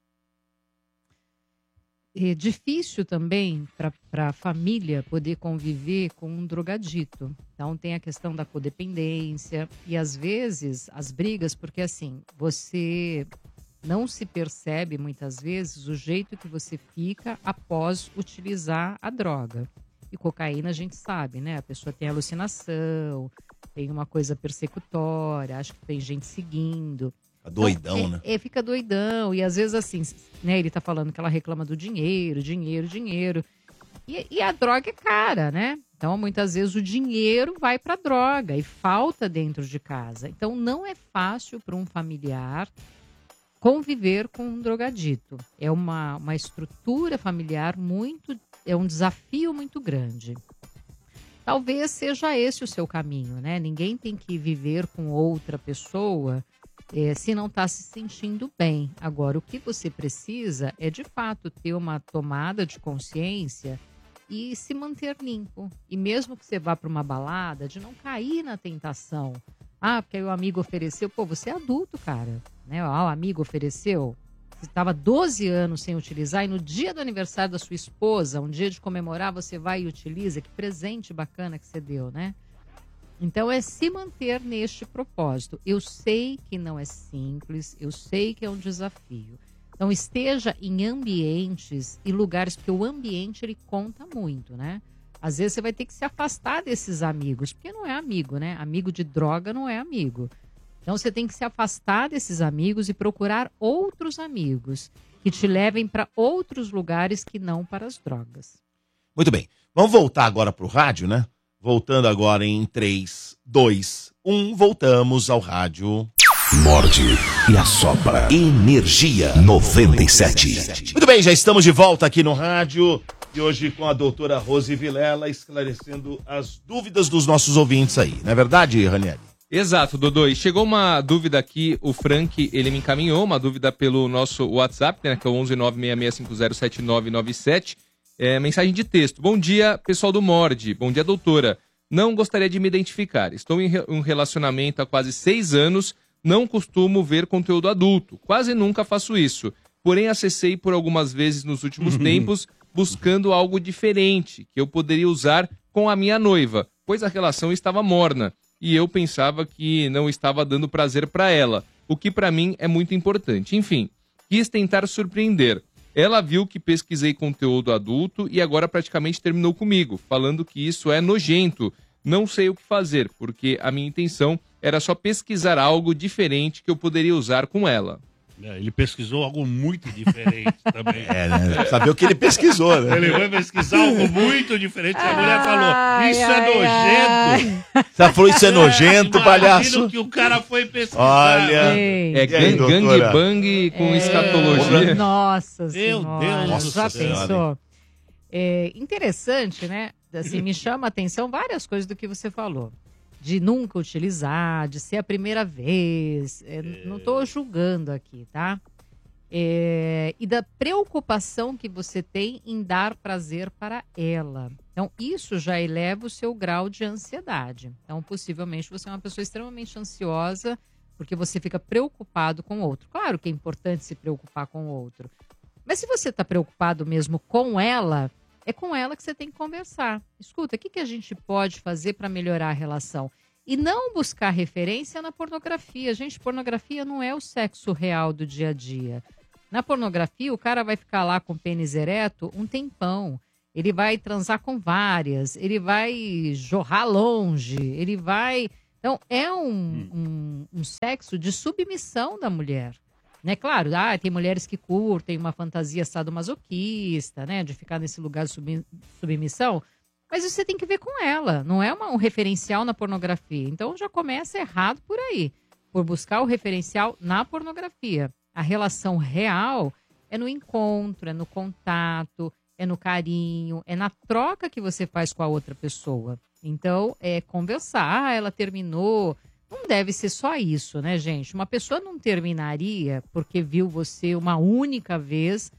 É difícil também para a família poder conviver com um drogadito. Então tem a questão da codependência e às vezes as brigas, porque assim, você não se percebe muitas vezes o jeito que você fica após utilizar a droga. E cocaína a gente sabe, né? A pessoa tem alucinação, tem uma coisa persecutória, acha que tem gente seguindo. Fica doidão, então, né? É, é, fica doidão. E às vezes assim, né? Ele tá falando que ela reclama do dinheiro, dinheiro, dinheiro. E, e a droga é cara, né? Então, muitas vezes o dinheiro vai pra droga e falta dentro de casa. Então, não é fácil para um familiar conviver com um drogadito. É uma, uma estrutura familiar muito... É um desafio muito grande. Talvez seja esse o seu caminho, né? Ninguém tem que viver com outra pessoa é, se não está se sentindo bem. Agora, o que você precisa é, de fato, ter uma tomada de consciência e se manter limpo. E mesmo que você vá para uma balada, de não cair na tentação. Ah, porque aí o amigo ofereceu. Pô, você é adulto, cara. Né? Ah, o amigo ofereceu. Você estava doze anos sem utilizar e no dia do aniversário da sua esposa, um dia de comemorar, você vai e utiliza. Que presente bacana que você deu, né? Então, é se manter neste propósito. Eu sei que não é simples, eu sei que é um desafio. Então, esteja em ambientes e lugares, porque o ambiente, ele conta muito, né? Às vezes, você vai ter que se afastar desses amigos, porque não é amigo, né? Amigo de droga não é amigo. Então, você tem que se afastar desses amigos e procurar outros amigos que te levem para outros lugares que não para as drogas. Muito bem. Vamos voltar agora para o rádio, né? Voltando agora em três, dois, um. Voltamos ao rádio. Morde e assopra. Energia noventa e sete. Muito bem, já estamos de volta aqui no rádio. E hoje com a doutora Rose Vilela esclarecendo as dúvidas dos nossos ouvintes aí. Não é verdade, Ranieri? Exato, Dodô. E chegou uma dúvida aqui, o Frank, ele me encaminhou, uma dúvida pelo nosso WhatsApp, né, que é o onze nove seis seis cinco zero sete nove nove sete. É, mensagem de texto. Bom dia, pessoal do Morde. Bom dia, doutora. Não gostaria de me identificar. Estou em um relacionamento há quase seis anos, não costumo ver conteúdo adulto. Quase nunca faço isso. Porém, acessei por algumas vezes nos últimos tempos, buscando algo diferente, que eu poderia usar com a minha noiva, pois a relação estava morna. E eu pensava que não estava dando prazer para ela, o que para mim é muito importante. Enfim, quis tentar surpreender. Ela viu que pesquisei conteúdo adulto e agora praticamente terminou comigo, falando que isso é nojento. Não sei o que fazer, porque a minha intenção era só pesquisar algo diferente que eu poderia usar com ela. É, ele pesquisou algo muito diferente também. É, né? Saber o que ele pesquisou, né? Ele vai pesquisar algo muito diferente. A mulher falou, isso é nojento. Você falou, isso é nojento, palhaço? Imagina que o cara foi pesquisar. Olha. É gang, gangbang com É. escatologia. Nossa Meu Senhora, Deus já do céu. pensou? É interessante, né? Assim, me chama a atenção várias coisas do que você falou. De nunca utilizar, de ser a primeira vez. É, não estou julgando aqui, tá? É, e da preocupação que você tem em dar prazer para ela. Então, isso já eleva o seu grau de ansiedade. Então, possivelmente, você é uma pessoa extremamente ansiosa porque você fica preocupado com o outro. Claro que é importante se preocupar com o outro. Mas se você está preocupado mesmo com ela, é com ela que você tem que conversar. Escuta, o que, que a gente pode fazer para melhorar a relação? E não buscar referência na pornografia. Gente, pornografia não é o sexo real do dia a dia. Na pornografia, o cara vai ficar lá com o pênis ereto um tempão. Ele vai transar com várias, ele vai jorrar longe, ele vai... Então, é um, um, um sexo de submissão da mulher. Né? Claro, ah, tem mulheres que curtem uma fantasia sadomasoquista, né? De ficar nesse lugar de sub, submissão. Mas você tem que ver com ela, não é uma, um referencial na pornografia. Então, já começa errado por aí, por buscar o referencial na pornografia. A relação real é no encontro, é no contato, é no carinho, é na troca que você faz com a outra pessoa. Então, é conversar. Ah, ela terminou. Não deve ser só isso, né, gente? Uma pessoa não terminaria porque viu você uma única vez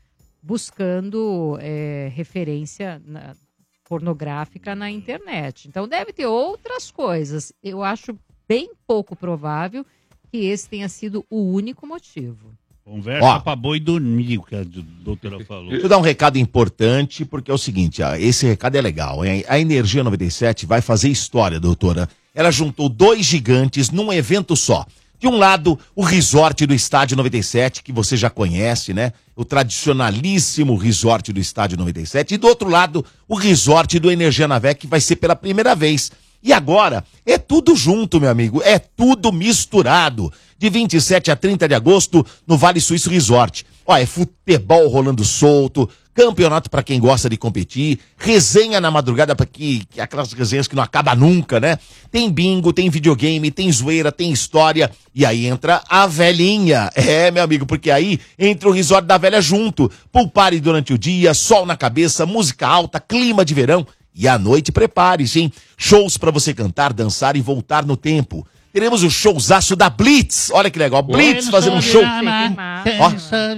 buscando é, referência na, pornográfica na internet. Então, deve ter outras coisas. Eu acho bem pouco provável que esse tenha sido o único motivo. Conversa Ó. pra boi dormir, o que a doutora falou. Deixa eu dar um recado importante, porque é o seguinte, ó, esse recado é legal, hein? A Energia noventa e sete vai fazer história, doutora. Ela juntou dois gigantes num evento só. De um lado, o resort do Estádio noventa e sete, que você já conhece, né? O tradicionalíssimo resort do Estádio noventa e sete. E do outro lado, o resort do Energia Navé, que vai ser pela primeira vez. E agora, é tudo junto, meu amigo, é tudo misturado. De vinte e sete a trinta de agosto, no Vale Suíço Resort. Ó, é futebol rolando solto, campeonato pra quem gosta de competir, resenha na madrugada, pra que, que aquelas resenhas que não acabam nunca, né? Tem bingo, tem videogame, tem zoeira, tem história. E aí entra a velhinha. É, meu amigo, porque aí entra o resort da velha junto. Pool party durante o dia, sol na cabeça, música alta, clima de verão. E à noite, prepare-se, hein? Shows pra você cantar, dançar e voltar no tempo. Teremos o showzaço da Blitz. Olha que legal. Blitz fazendo um show. Ó.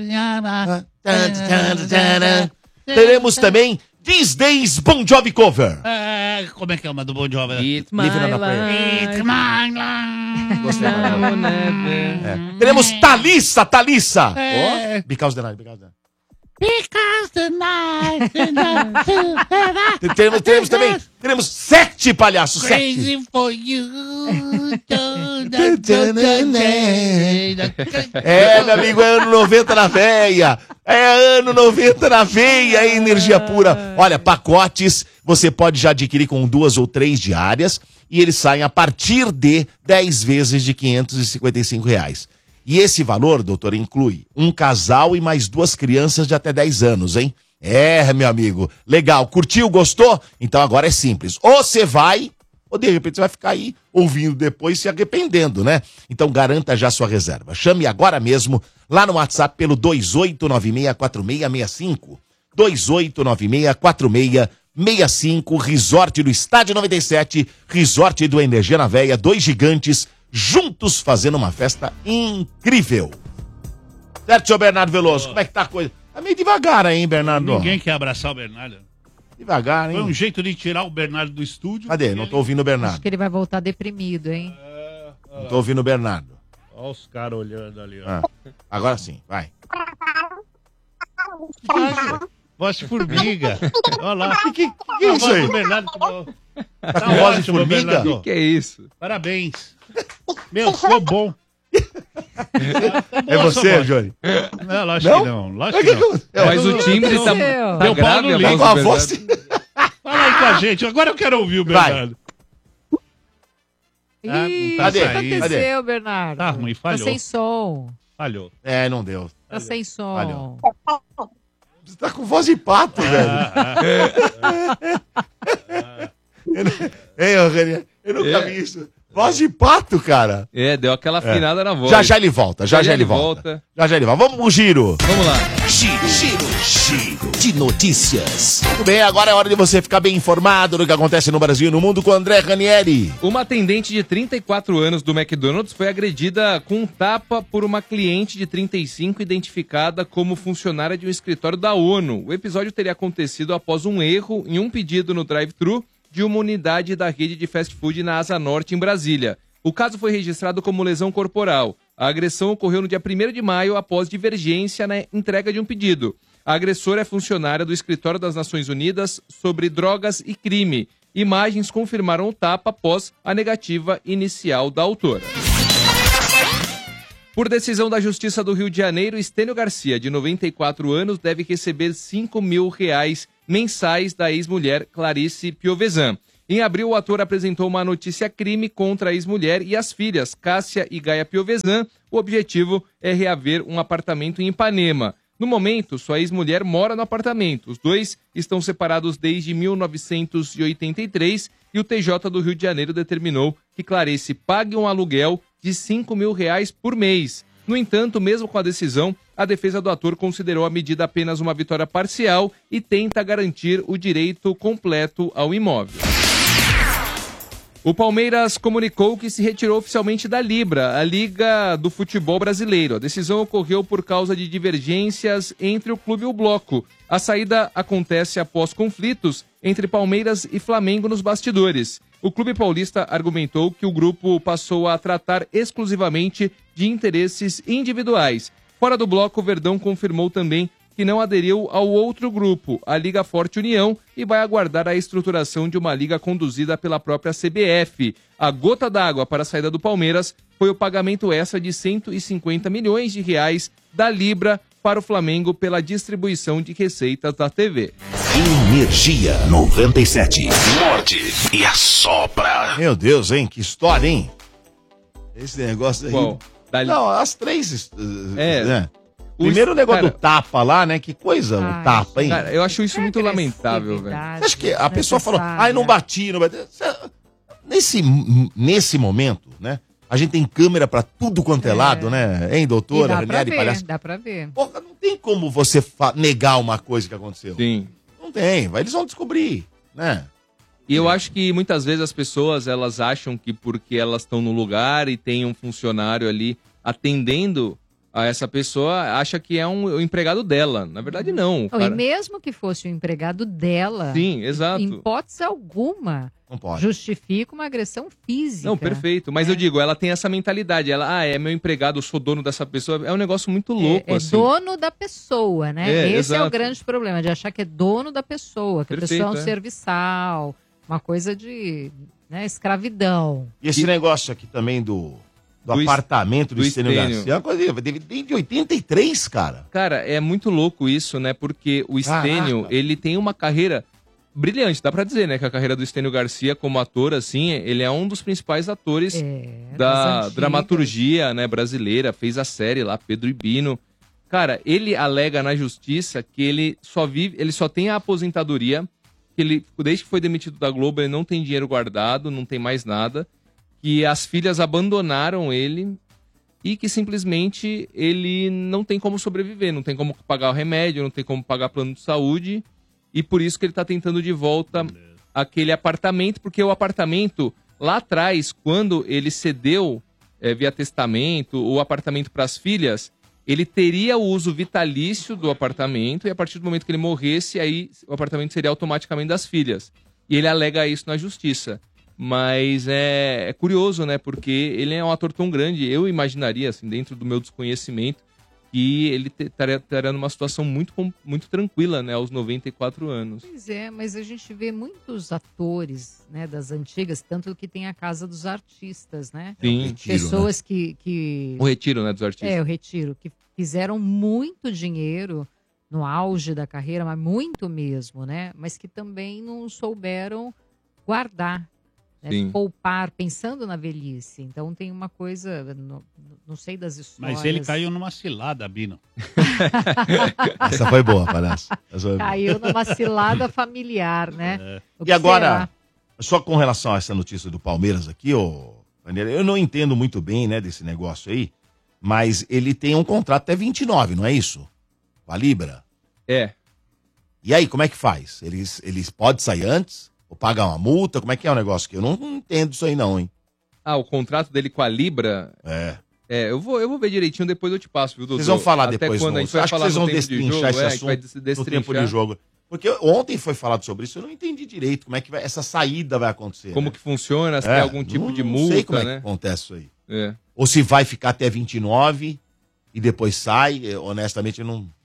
Teremos também These Days Bon Jovi Cover. É, como é que é uma do Bon Jovi? It's my Living on a life. Prayer. It's my life. Gostei. Now or never. É. Teremos Thalissa, Thalissa. É. Ó, Because the Night, Because the Night. Because the night Teremos, teremos também, teremos sete palhaços, crazy sete. for you. É, meu amigo, é ano noventa na veia. É ano noventa na veia, é energia pura. Olha, pacotes você pode já adquirir com duas ou três diárias e eles saem a partir de dez vezes de quinhentos e cinquenta e cinco reais. E esse valor, doutor, inclui um casal e mais duas crianças de até dez anos, hein? É, meu amigo, legal, curtiu, gostou? Então agora é simples, ou você vai, ou de repente você vai ficar aí ouvindo depois se arrependendo, né? Então garanta já sua reserva. Chame agora mesmo lá no WhatsApp pelo dois oito nove seis quatro seis seis cinco. dois oito nove seis quatro seis seis cinco, Resort do Estádio noventa e sete, Resort do Energia na Veia, dois gigantes juntos fazendo uma festa incrível. Certo, senhor Bernardo Veloso? Como é que tá a coisa? Tá meio devagar aí, hein, Bernardo? Ninguém quer abraçar o Bernardo. Devagar, hein? Foi um jeito de tirar o Bernardo do estúdio. Cadê? Não tô ouvindo o Bernardo. Acho que ele vai voltar deprimido, hein? Não tô ouvindo o Bernardo. Olha os caras olhando ali, ó. Ah, agora sim, vai. Voz de formiga. Olha lá. Que, que, que A é isso voz aí? do Bernardo. Tá, Tá com voz de ótimo, formiga? Bernardo. Que que é isso? Parabéns. Meu, ficou bom. É você, Johnny? Não, lógico que não. Lógico que não. Mas o timbre tá, tá Deu pau grave no a livro. Com a voz do voz... Bernardo. Fala aí com a gente. Agora eu quero ouvir o Vai. Bernardo. Ih, Ah, o não que tá Cadê? saindo. aconteceu, Bernardo? Tá ruim, Tá falhou. sem som. Falhou. É, não deu. Tá sem som. Falhou. Você tá com voz de pato, velho. Eu não- Hein, ô, Ranieri? Eu nunca É. vi isso. Voz de pato, cara. É, deu aquela afinada na voz. Já já ele volta, já já, ele volta. Já já ele volta. Vamos pro giro. Vamos lá. Giro, giro, giro de notícias. Muito bem, agora é hora de você ficar bem informado do que acontece no Brasil e no mundo com o André Ranieri. Uma atendente de trinta e quatro anos do McDonald's foi agredida com um tapa por uma cliente de trinta e cinco identificada como funcionária de um escritório da ONU. O episódio teria acontecido após um erro em um pedido no drive-thru de uma unidade da rede de fast food na Asa Norte, em Brasília. O caso foi registrado como lesão corporal. A agressão ocorreu no dia primeiro de maio após divergência na entrega de um pedido. A agressora é funcionária do Escritório das Nações Unidas sobre Drogas e Crime. Imagens confirmaram o tapa após a negativa inicial da autora. Por decisão da Justiça do Rio de Janeiro, Estênio Garcia, de noventa e quatro anos, deve receber cinco mil reais mensais da ex-mulher Clarice Piovesan. Em abril, o ator apresentou uma notícia-crime contra a ex-mulher e as filhas, Cássia e Gaia Piovesan. O objetivo é reaver um apartamento em Ipanema. No momento, sua ex-mulher mora no apartamento. Os dois estão separados desde mil novecentos e oitenta e três e o T J do Rio de Janeiro determinou que Clarice pague um aluguel de cinco mil reais por mês. No entanto, mesmo com a decisão, a defesa do ator considerou a medida apenas uma vitória parcial e tenta garantir o direito completo ao imóvel. O Palmeiras comunicou que se retirou oficialmente da Libra, a Liga do Futebol Brasileiro. A decisão ocorreu por causa de divergências entre o clube e o bloco. A saída acontece após conflitos entre Palmeiras e Flamengo nos bastidores. O clube paulista argumentou que o grupo passou a tratar exclusivamente de interesses individuais. Fora do bloco, o Verdão confirmou também que não aderiu ao outro grupo, a Liga Forte União, e vai aguardar a estruturação de uma liga conduzida pela própria C B F. A gota d'água para a saída do Palmeiras foi o pagamento extra de cento e cinquenta milhões de reais da Libra para o Flamengo pela distribuição de receitas da T V. Energia noventa e sete. Morde e assopra. Meu Deus, hein? Que história, hein? Esse negócio aí. Bom, dali... Não, as três. uh, É. Né? Primeiro o negócio cara, do tapa lá, né? Que coisa, Ai, o tapa, hein? Cara, eu acho isso muito lamentável, velho. Você acha que a pessoa falou, ai, não bati, não bati. Nesse, nesse momento, né? A gente tem câmera pra tudo quanto é, lado, né? Hein, E doutora, dá pra Ranieri, ver, palhaço? dá pra ver. Porra, não tem como você fa- negar uma coisa que aconteceu. Sim. Não tem, vai, eles vão descobrir, né? E eu acho que muitas vezes as pessoas, elas acham que porque elas estão no lugar e tem um funcionário ali atendendo a essa pessoa, acha que é um, o empregado dela. Na verdade, não. o Não, cara- E mesmo que fosse o empregado dela, Sim, exato. em hipótese alguma, Não pode. justifica uma agressão física. Não, perfeito. Mas eu digo, ela tem essa mentalidade. Ela, ah, é meu empregado, eu sou dono dessa pessoa. É um negócio muito louco, É, é assim. dono da pessoa, né? É, Esse é o exato. grande problema, de achar que é dono da pessoa, que a Perfeito, pessoa é um é. serviçal, uma coisa de né, escravidão. E esse negócio aqui também do, do, Do es- apartamento do, do Estênio Estênio. Garcia, é uma coisa dele desde oitenta e três, cara. Cara, é muito louco isso, né? Porque o Estênio, Caraca. ele tem uma carreira brilhante. Dá pra dizer, né? Que a carreira do Estênio Garcia como ator, assim, ele é um dos principais atores das da antigas. dramaturgia, né, brasileira. Fez a série lá, Pedro e Bino. Cara, ele alega na justiça que ele só vive, ele só tem a aposentadoria, que ele, desde que foi demitido da Globo, ele não tem dinheiro guardado, não tem mais nada, que as filhas abandonaram ele e que simplesmente ele não tem como sobreviver, não tem como pagar o remédio, não tem como pagar plano de saúde, e por isso que ele tá tentando de volta aquele apartamento, porque o apartamento, lá atrás, quando ele cedeu eh, via testamento o apartamento para as filhas, ele teria o uso vitalício do apartamento, e a partir do momento que ele morresse, aí o apartamento seria automaticamente das filhas. E ele alega isso na justiça. Mas é, é curioso, né? Porque ele é um ator tão grande, eu imaginaria, assim, dentro do meu desconhecimento, que ele te- estaria estaria numa situação muito, com- muito tranquila, né? Aos noventa e quatro anos. Pois é, mas a gente vê muitos atores, né, das antigas, tanto que tem a Casa dos Artistas, né? Sim. Retiro, Pessoas que, que... O retiro, né, dos artistas. É, o retiro, que fizeram muito dinheiro no auge da carreira, mas muito mesmo, né? Mas que também não souberam guardar, né? Sim. Poupar, pensando na velhice. Então tem uma coisa, não, não sei das histórias. Mas ele caiu numa cilada, Bino. Essa foi boa, palhaço. Essa foi boa. Caiu numa cilada familiar, né? O que E agora, será? só com relação a essa notícia do Palmeiras aqui, ô, Daniela, eu não entendo muito bem, né, desse negócio aí, mas ele tem um contrato até vinte e nove, não é isso? Com a Libra? É. E aí, como é que faz? Eles, eles podem sair antes? Ou pagar uma multa? Como é que é o negócio aqui? Eu não, não entendo isso aí não, hein? Ah, o contrato dele com a Libra... É. É, eu vou, eu vou ver direitinho, depois eu te passo, viu, doutor? Vocês vão falar Até depois, quando no... a gente vai acho que falar vocês no vão tempo de destrinchar jogo, esse é, a gente vai assunto des- no tempo de destrinchar. jogo. Porque ontem foi falado sobre isso, eu não entendi direito como é que vai, essa saída vai acontecer. Como né? que funciona, se É, tem algum tipo não- de não multa, sei como é né? que acontece isso aí. É. Ou se vai ficar até vinte e nove e depois sai, eh, honestamente eu não...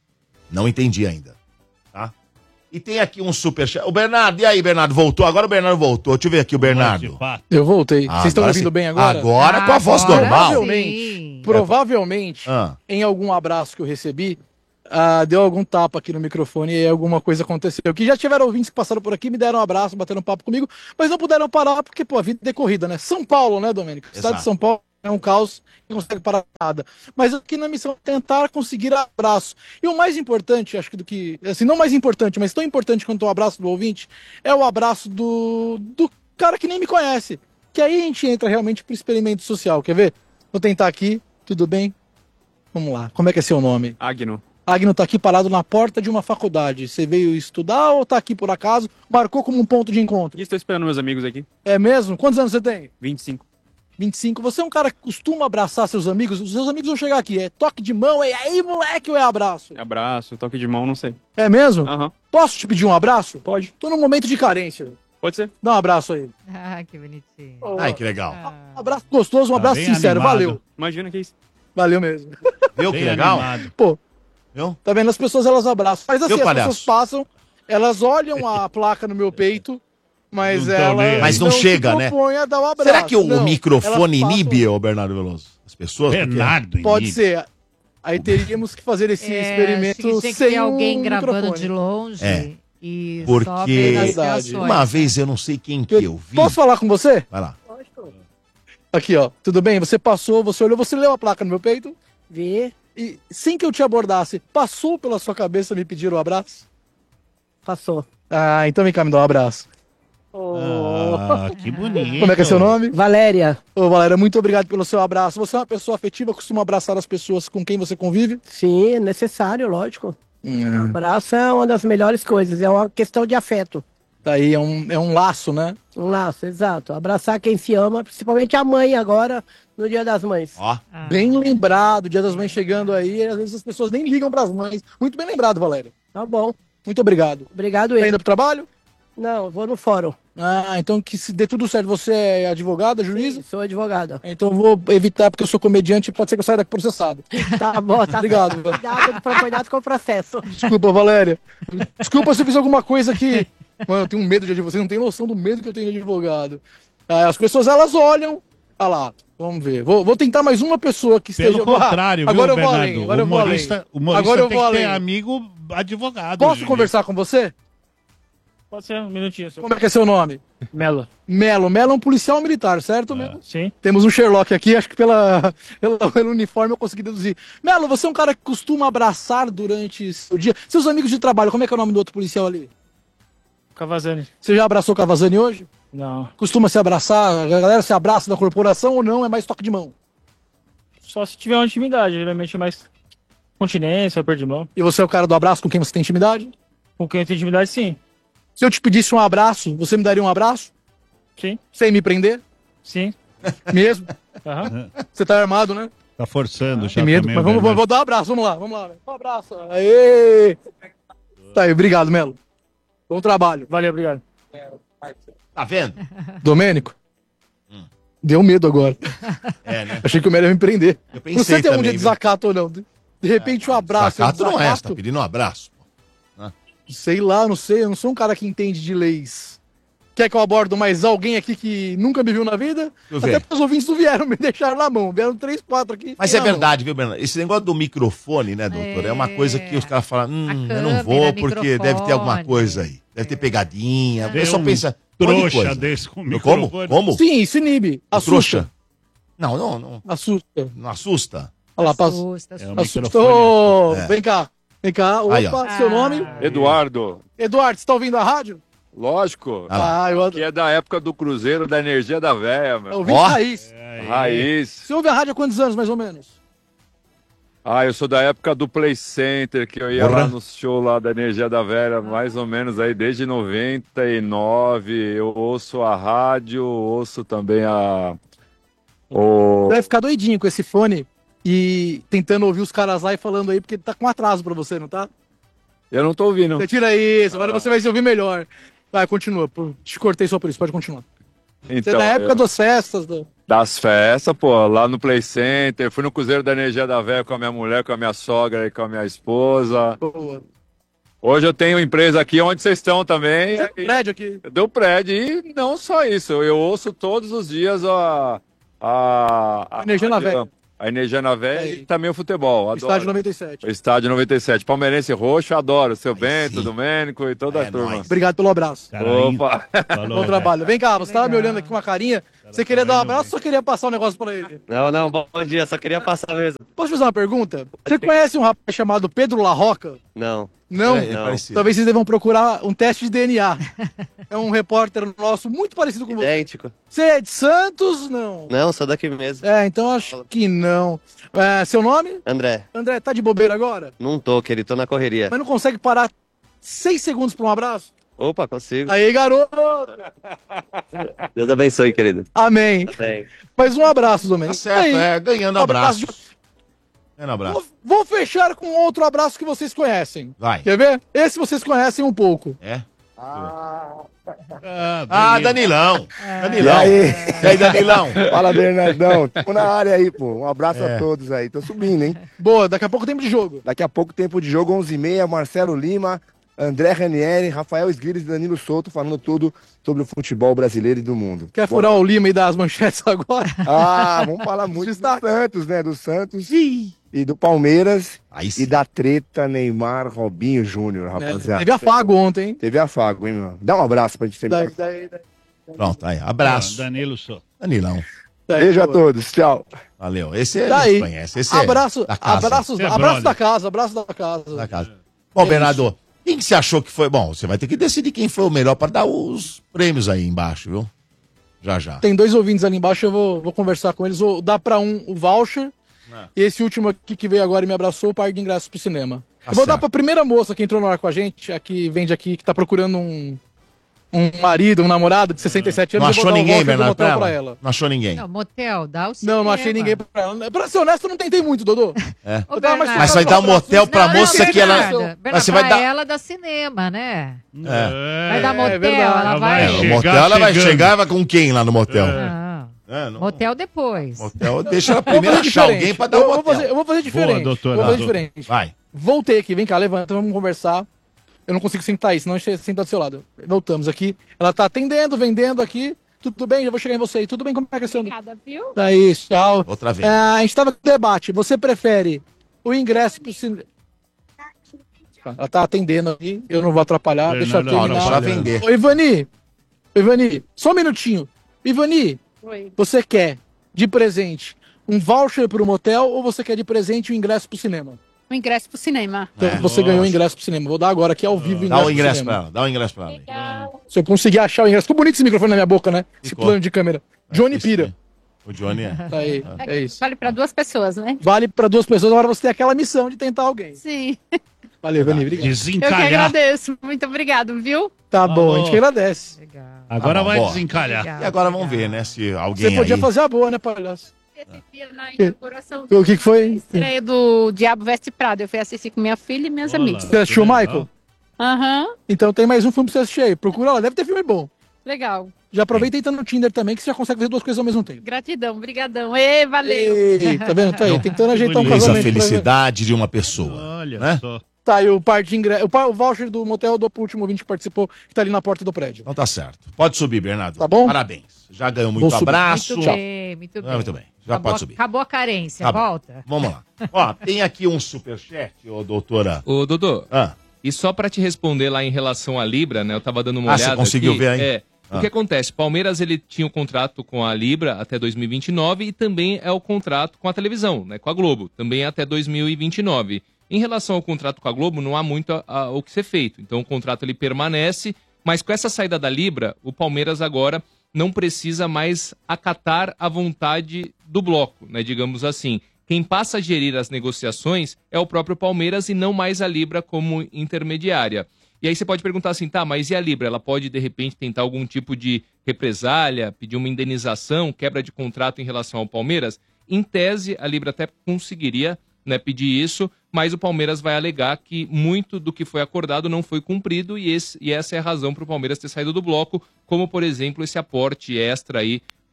Não entendi ainda. Tá? E tem aqui um superchat. O Bernardo, e aí, Bernardo? Voltou? Agora o Bernardo voltou. Deixa eu ver aqui o Bernardo. Eu voltei. Ah, Vocês estão agora ouvindo sim. bem agora? Agora com a voz normal. Provavelmente, provavelmente Ah. em algum abraço que eu recebi, ah, deu algum tapa aqui no microfone e alguma coisa aconteceu. Que já tiveram ouvintes que passaram por aqui, me deram um abraço, bateram um papo comigo, mas não puderam parar porque, pô, a vida é corrida, né? São Paulo, né, Domênico? O estado Exato. de São Paulo é um caos e não consegue parar nada. Mas aqui na missão é tentar conseguir abraço. E o mais importante, acho que do que. Assim, não mais importante, mas tão importante quanto o abraço do ouvinte, é o abraço do, do cara que nem me conhece. Que aí a gente entra realmente pro experimento social. Quer ver? Vou tentar aqui. Tudo bem? Vamos lá. Como é que é seu nome? Agno. Agno tá aqui parado na porta de uma faculdade. Você veio estudar ou tá aqui por acaso? Marcou como um ponto de encontro? Estou esperando meus amigos aqui. É mesmo? Quantos anos você tem? vinte e cinco. vinte e cinco. Você é um cara que costuma abraçar seus amigos? Os seus amigos vão chegar aqui. É toque de mão, é aí, moleque, ou é abraço? Abraço, toque de mão, não sei. É mesmo? Aham. Posso te pedir um abraço? Pode. Tô num momento de carência. Pode ser. Dá um abraço aí. Ah, que bonitinho. Ai, que legal. Um abraço gostoso, um Tá abraço bem sincero. animado. Valeu. Imagina que é isso. Valeu mesmo. Viu que Bem legal? animado. Pô, Viu? tá vendo? As pessoas, elas abraçam. Mas assim, Viu, as palhaço? pessoas passam, elas olham a placa no meu peito, mas Não tão nem aí. elas Mas não se chega, né? propõem a dar um abraço. Será que o Não, microfone elas passam- inibe, ô Bernardo Veloso? As pessoas? Porque- Pode ser. Aí teríamos que fazer esse É, experimento acho que tinha que sem ter alguém um gravando microfone. de longe É. e só Porque vendo as reações. uma vez eu não sei quem que eu vi. Posso falar com você? Vai lá. Aqui, ó. Tudo bem? Você passou, você olhou, você leu a placa no meu peito? Vi. E sem que eu te abordasse, passou pela sua cabeça me pedir um abraço? Passou. Ah, então vem cá me dar um abraço. Ah, que bonito. Como é que é seu nome? Valéria. Ô, Valéria, muito obrigado pelo seu abraço. Você é uma pessoa afetiva, costuma abraçar as pessoas com quem você convive? Sim, é necessário, lógico. Hum. Abraço é uma das melhores coisas, é uma questão de afeto. Daí é um, é um laço, né? Um laço, exato. Abraçar quem se ama, principalmente a mãe agora, no Dia das Mães. Ó. Bem lembrado, Dia das Mães chegando aí, às vezes as pessoas nem ligam pras mães. Muito bem lembrado, Valéria. Tá bom. Muito obrigado. Obrigado, Tá eu. indo pro trabalho? Não, vou no fórum. Ah, então que se dê tudo certo. Você é advogada, juíza? Sou advogada. Então eu vou evitar, porque eu sou comediante e pode ser que eu saia daqui processado. Tá bom, tá. Obrigado. Cuidado, cuidado com o processo. Desculpa, Valéria. Desculpa se eu fiz alguma coisa que... Mano, eu tenho medo de advogado. Você não tem noção do medo que eu tenho de advogado. Ah, as pessoas, elas olham... Ah lá, vamos ver. Vou, vou tentar mais uma pessoa que esteja... Pelo contrário, Ah, agora viu, eu vou Bernardo? além. Agora o eu vou além. humorista, o humorista Agora eu tem vou que ter além. amigo advogado. Posso gente. conversar com você? Pode ser, um minutinho. Só. Como é que é seu nome? Melo. Melo. Melo é um policial militar, certo, Melo? Sim. Temos um Sherlock aqui, acho que pela, pela- pelo uniforme eu consegui deduzir. Melo, você é um cara que costuma abraçar durante o dia. Seus amigos de trabalho, como é que é o nome do outro policial ali? Cavazani. Você já abraçou o Cavazani hoje? Não. Costuma se abraçar? A galera se abraça da corporação ou não? É mais toque de mão? Só se tiver uma intimidade, geralmente é mais continência, aperto de mão. E você é o cara do abraço com quem você tem intimidade? Com quem tem intimidade, sim. Se eu te pedisse um abraço, você me daria um abraço? Sim. Sem me prender? Sim. Mesmo? Aham. Você tá armado, né? Tá forçando já Tem medo, também. mas o vamos, Bernardo. vou dar um abraço, vamos lá, vamos lá. velho. Um abraço. Aê! Tá aí, obrigado, Melo. Bom trabalho. Valeu, obrigado. Tá vendo? Domênico? Deu medo agora. É, né? Achei que o Melo ia me prender. Eu Não pensei sei se é um também, dia de viu? desacato ou não. De de repente, um abraço. Sacato não é, você tá desacato? pedindo um abraço. Né? Sei lá, não sei. Eu não sou um cara que entende de leis. Quer que eu abordo mais alguém aqui que nunca me viu na vida? eu Até ver. porque os ouvintes não vieram, me deixaram na mão. Vieram três, quatro aqui. Mas fiquei é na mão. verdade, viu, Bernardo? Esse negócio do microfone, né, doutor? É, uma coisa que os caras falam, hum, eu não câmera, vou porque deve ter alguma microfone. coisa aí. Deve ter pegadinha. O Tem pessoal um pensa, um monte de trouxa coisa. desse com Como? microfone. Como? Sim, isso inibe. O Assusta. trouxa? Não, não, não. Assusta. Não assusta? Olha lá, passa. Assusta, É, assusta. o Assusta. microfone. Ô, É. Vem cá. Vem cá. Opa, Aí, ó. seu nome? Eduardo, Eduardo, você tá ouvindo a rádio? lógico. Ah lá. Ah, eu Que é da época do Cruzeiro da Energia da Véia, meu. ouvi Ó. raiz. Raiz. Você ouve a rádio há quantos anos, mais ou menos? Ah, eu sou da época do Play Center, que eu ia Porra. lá no show lá da Energia da Véia, mais ou menos aí desde noventa e nove. Eu ouço a rádio, ouço também a... O... Vai ficar doidinho com esse fone e tentando ouvir os caras lá e falando aí, porque tá com atraso pra você, não tá? Eu não tô ouvindo. Você tira isso, agora você vai se ouvir melhor. Vai, continua. Pô, te cortei só por isso, pode continuar. Você é Então, da época eu- das festas. Do... Das festas, pô, lá no Play Center, fui no Cruzeiro da Energia da Véia com a minha mulher, com a minha sogra e com a minha esposa. Boa. Hoje eu tenho empresa aqui onde vocês estão também. Tem um prédio aqui. Do prédio. E não só isso, eu ouço todos os dias a... a, a Energia na Véia. A Energia na Véia e também o futebol. Adoro. Estádio noventa e sete. O Estádio noventa e sete. Palmeirense roxo, adoro. Seu Bento, Domênico e toda a turma. Obrigado pelo abraço. Opa! Bom trabalho. Vem cá, você tava me olhando aqui com uma carinha. Você queria dar um abraço ou só queria passar um negócio pra ele? Não, não, bom dia, só queria passar mesmo. Posso fazer uma pergunta? Você conhece um rapaz chamado Pedro La Roca? Não. Não? É, é parecido. Talvez vocês devam procurar um teste de D N A. É um repórter nosso muito parecido com você. Idêntico. Você é de Santos? Não. Não, sou daqui mesmo. É, então acho que não. É, seu nome? André, André, tá de bobeira agora? não tô, querido, tô na correria. Mas não consegue parar seis segundos pra um abraço? Opa, consigo. Aí, garoto! Deus abençoe, querido. Amém. Amém. Mas um abraço, Domênico. Tá certo, Aí, é, ganhando um abraço. de- Ganhando abraço. Vou, vou fechar com outro abraço que vocês conhecem. Vai. Quer ver? Esse vocês conhecem um pouco. É? Ah, Ah, Danilão. E Danilão. aí? E aí, Danilão? Fala, Bernardão. Tamo na área aí, pô. Um abraço É. a todos aí. Tô subindo, hein? Boa, daqui a pouco tempo de jogo. Daqui a pouco tempo de jogo, onze e meia, Marcelo Lima, André Ranieri, Rafael Sguires e Danilo Souto falando tudo sobre o futebol brasileiro e do mundo. Quer furar o Lima e dar as manchetes agora? Ah, vamos falar muito do Santos, né? Do Santos e do Palmeiras e da treta Neymar, Robinho Júnior, rapaziada. Teve afago ontem, hein? Teve afago, hein, meu? Dá um abraço pra gente terminar. Daí, daí, daí. Pronto, aí. Abraço. Danilo Sou. Danilão. Beijo a todos, tchau. Valeu. Esse é, Daí. conhece. Esse Abraço, é da casa. abraços, Esse é abraço brother. da casa, abraço da casa. Da casa. Bom, É Bernardo, quem que você achou que foi? Bom, você vai ter que decidir quem foi o melhor para dar os prêmios aí embaixo, viu? Já, já. Tem dois ouvintes ali embaixo, eu vou, vou conversar com eles. Vou dar pra um o voucher. E esse último aqui que veio agora e me abraçou, o par de ingressos pro cinema. Tá eu vou dar certo. pra primeira moça que entrou no ar com a gente, a que vende aqui, que tá procurando um, um marido, um namorado de sessenta e sete anos. Não eu vou achou dar o ninguém, voucher do Bernardo, motel pra pra ela? ela. Não achou ninguém. Não, motel, dá o cinema. Não, não achei ninguém pra ela. Pra ser honesto, eu não tentei muito, Dodô. É. Eu dava mais Mas vai dar um motel pra Não, moça não, que ela. Bernardo, Mas você Bernardo, vai pra dar. ela dá cinema, né? É. Vai dar motel, verdade. ela Ela vai... É, o motel ela vai chegar e vai com quem lá no motel? Não. É, não- Motel depois. Motel deixa ela Eu vou primeiro fazer achar diferente. alguém pra dar eu, o vou motel. fazer, eu vou fazer diferente. Boa, doutora. Vou fazer Doutora. diferente. Vai. Voltei aqui, vem cá, levanta, vamos conversar. Eu não consigo sentar aí, senão eu sento do seu lado. Voltamos aqui. Ela tá atendendo, vendendo aqui. Tudo bem, já vou chegar em você aí. Tudo bem, como é que é seu nome? Obrigada, viu? Tá isso, tchau. Outra vez. É, a gente tava com debate. Você prefere o ingresso pro cinema? Ela tá atendendo aqui, eu não vou atrapalhar, deixa eu Bernardo, terminar. não, para vender. Ô, Ivani, Ivani, só um minutinho. Ivani, Oi. você quer de presente um voucher pro motel ou você quer de presente o ingresso pro cinema? O ingresso pro cinema. Então É. você ganhou o ingresso pro cinema. Vou dar agora aqui ao vivo o ingresso Dá o pro ingresso cinema. pra ela. Dá o ingresso pra ela. aí. Se eu conseguir achar o ingresso. Ficou bonito esse microfone na minha boca, né? Esse Ficou. plano de câmera. Johnny isso Pira. O Johnny é. Tá aí, é isso. Vale pra duas pessoas, né? Vale pra duas pessoas, agora você tem aquela missão de tentar alguém. Sim. Valeu, Ivani, obrigado. Eu que Desencalhar. agradeço. Muito obrigado, viu? Tá bom, a gente bom. que agradece. Agora Tá bom, vai boa. desencalhar. E agora vamos ver, né? Se alguém Você podia aí... fazer a boa, né, palhaço? Esse dia na inauguração O que que foi? estreia do Diabo Veste Prado. Eu fui assistir com minha filha e minhas Olá. amigas. Você assistiu o Michael? Aham, Então tem mais um filme pra você assistir aí. Procura lá, deve ter filme bom. legal. Já aproveita e entra no Tinder também, que você já consegue fazer duas coisas ao mesmo tempo. Gratidão, brigadão. Ê, valeu. Ei, tá vendo? Tá aí, tentando ajeitar um Fez a casamento. pra- felicidade de uma pessoa. Olha Né? só. Tá aí o par de ingresso. O, par- o voucher do motel eu dou pro último ouvinte que participou, que tá ali na porta do prédio. Então tá certo. Pode subir, Bernardo. Tá bom? Parabéns. Já ganhou muito Vou subir. abraço. Muito bem, muito bem. Ah, muito bem. Já acabou, pode subir. Acabou a carência, Tá bom. volta. Vamos lá. Ó, tem aqui um superchat, ô doutora. Ô, Dodô, Ah, e só pra te responder lá em relação à Libra, né? Eu tava dando uma Ah, olhada você conseguiu aqui. ver aí? É. Ah. O que acontece? Palmeiras, ele tinha um contrato com a Libra até dois mil e vinte e nove e também é o contrato com a televisão, né? Com a Globo, também até dois mil e vinte e nove. Em relação ao contrato com a Globo, não há muito a- a- o que ser feito. Então, o contrato ele permanece, mas com essa saída da Libra, o Palmeiras agora não precisa mais acatar a vontade do bloco, né? Digamos assim. Quem passa a gerir as negociações é o próprio Palmeiras e não mais a Libra como intermediária. E aí você pode perguntar assim, tá, mas e a Libra? Ela pode, de repente, tentar algum tipo de represália, pedir uma indenização, quebra de contrato em relação ao Palmeiras? Em tese, a Libra até conseguiria, né, pedir isso, mas o Palmeiras vai alegar que muito do que foi acordado não foi cumprido e, esse, e essa é a razão para o Palmeiras ter saído do bloco, como, por exemplo, esse aporte extra aí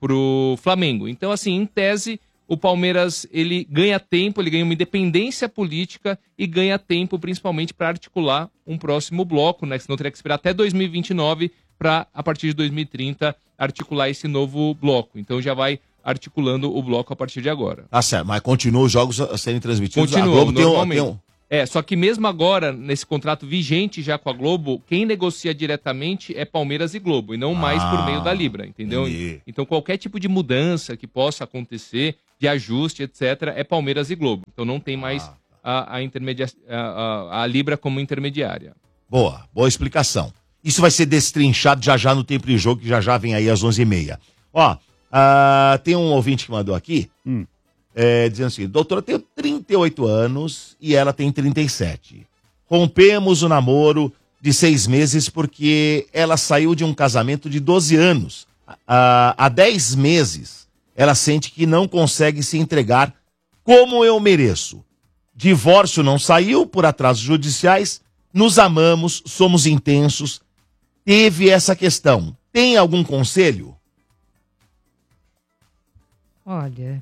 pro Flamengo. Então, assim, em tese, o Palmeiras ele ganha tempo, ele ganha uma independência política e ganha tempo principalmente para articular um próximo bloco, né? Senão teria que esperar até dois mil e vinte e nove para, a partir de dois mil e trinta, articular esse novo bloco. Então já vai articulando o bloco a partir de agora. Tá certo, mas continua os jogos a serem transmitidos. Continua, a Globo tem um, normalmente. tem um... É, só que mesmo agora, nesse contrato vigente já com a Globo, quem negocia diretamente é Palmeiras e Globo, e não mais Ah, por meio da Libra, entendeu? entendi. Então qualquer tipo de mudança que possa acontecer, de ajuste, etcétera, é Palmeiras e Globo. Então não tem mais a, a, intermedia... a, a, a Libra como intermediária. Boa, boa explicação. Isso vai ser destrinchado já já no Tempo de Jogo, que já já vem aí às onze e meia. Ó, ah, tem um ouvinte que mandou aqui, Hum. é, dizendo assim, doutora, eu tenho trinta e oito anos e ela tem trinta e sete. Rompemos o namoro de seis meses porque ela saiu de um casamento de doze anos. Ah, há dez meses, ela sente que não consegue se entregar como eu mereço. Divórcio não saiu por atrasos judiciais, nos amamos, somos intensos. Teve essa questão. Tem algum conselho? Olha,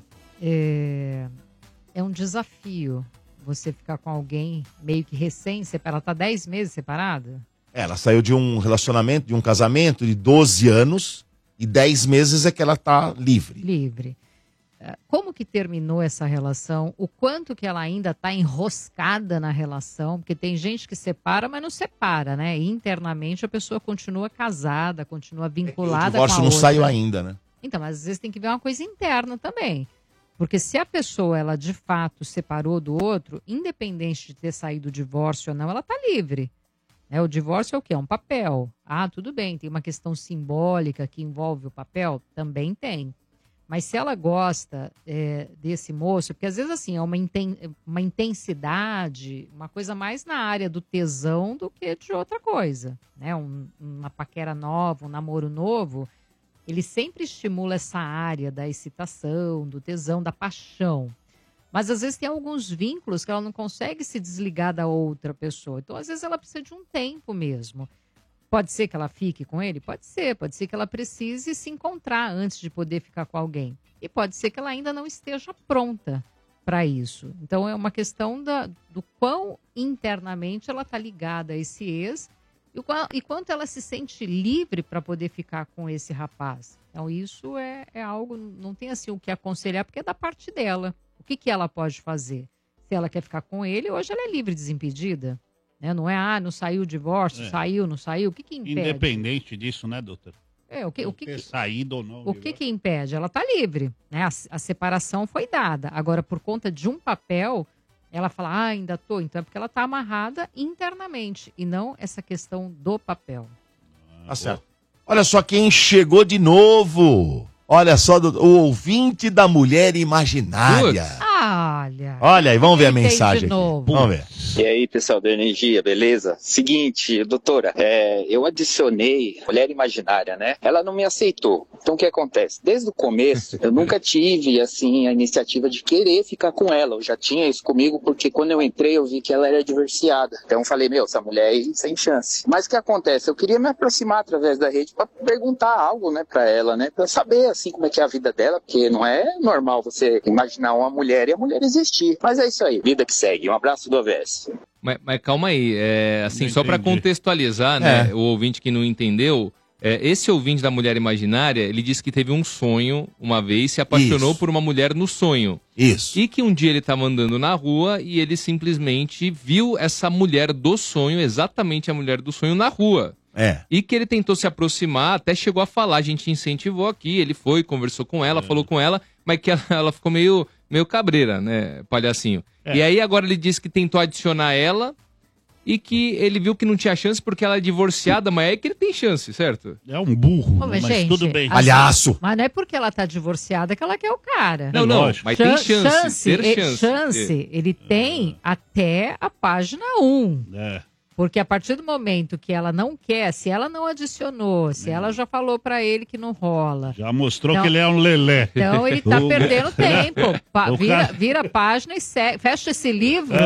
é, é um desafio você ficar com alguém meio que recém-separada. Ela tá dez meses separada? Ela saiu de um relacionamento, de um casamento de doze anos e dez meses é que ela tá livre. Livre. Eh, Como que terminou essa relação? O quanto que ela ainda tá enroscada na relação? Porque tem gente que separa, mas não separa, né? Internamente a pessoa continua casada, continua O vinculada divórcio com a não outra. saiu ainda, né? Então, mas às vezes tem que ver uma coisa interna também. Porque se a pessoa, ela de fato separou do outro, independente de ter saído do divórcio ou não, ela tá livre. Né? O divórcio é o quê? É um papel. Ah, tudo bem, tem uma questão simbólica que envolve o papel? Também tem. Mas se ela gosta é, desse moço, porque às vezes assim, é uma, inten uma intensidade, uma coisa mais na área do tesão do que de outra coisa. Né? Um, uma paquera nova, um namoro novo, ele sempre estimula essa área da excitação, do tesão, da paixão. Mas às vezes tem alguns vínculos que ela não consegue se desligar da outra pessoa. Então, às vezes, ela precisa de um tempo mesmo. Pode ser que ela fique com ele? Pode ser. Pode ser que ela precise se encontrar antes de poder ficar com alguém. E pode ser que ela ainda não esteja pronta para isso. Então, é uma questão da, do quão internamente ela está ligada a esse ex e, o qual, e quanto ela se sente livre para poder ficar com esse rapaz. Então, isso é, é algo, não tem assim o que aconselhar, porque é da parte dela. O que, que ela pode fazer? Se ela quer ficar com ele, hoje ela é livre, desimpedida. Né? Não é, ah, não saiu o divórcio, É. saiu, não saiu. O que, que impede? Independente disso, né, doutor? É, o que, o que, Ter que- saído ou não. o que, que impede? Ela está livre. Né? A, a separação foi dada. Agora, por conta de um papel, ela fala, ah, ainda tô. Então é porque ela está amarrada internamente e não essa questão do papel. Tá certo. Olha só quem chegou de novo. Olha só, do- o ouvinte da Mulher Imaginária. Olha. Olha aí, vamos ver a Quem tem de mensagem aqui. novo? Vamos ver. E aí, pessoal da Energia, beleza? Seguinte, doutora, é, eu adicionei Mulher Imaginária, né? Ela não me aceitou. Então, o que acontece? Desde o começo, eu nunca tive, assim, a iniciativa de querer ficar com ela. Eu já tinha isso comigo, porque quando eu entrei, eu vi que ela era divorciada. Então, eu falei, meu, essa mulher aí, sem chance. Mas o que acontece? Eu queria me aproximar através da rede para perguntar algo, né, pra ela, né? Pra saber, assim, como é que é a vida dela, porque não é normal você imaginar uma mulher e a mulher existir. Mas é isso aí, vida que segue. Um abraço do O V S. Mas, mas calma aí, é, assim, Não só para entendi. contextualizar, né, É. o ouvinte que não entendeu, é, esse ouvinte da Mulher Imaginária, ele disse que teve um sonho uma vez, se apaixonou Isso. por uma mulher no sonho. Isso. E que um dia ele estava andando na rua e ele simplesmente viu essa mulher do sonho, exatamente a mulher do sonho, na rua. É. E que ele tentou se aproximar, até chegou a falar, a gente incentivou aqui, ele foi, conversou com ela, falou com ela, mas que ela, ela ficou meio, meio cabreira, né, palhacinho. É. E aí agora ele disse que tentou adicionar ela e que ele viu que não tinha chance porque ela é divorciada, mas é que ele tem chance, certo? É um burro, Ô, mas, mas gente, tudo bem. assim, Palhaço. Mas não é porque ela tá divorciada que ela quer o cara. Não, não, lógico. mas tem Chan- chance, ter e- chance. chance, ele tem até a página um. É. Porque a partir do momento que ela não quer, se ela não adicionou, se ela já falou pra ele que não rola. Já mostrou Então- que ele é um lelé. Então ele tá O- perdendo tempo. Pa- O vira, cara- vira a página e segue, fecha esse livro É.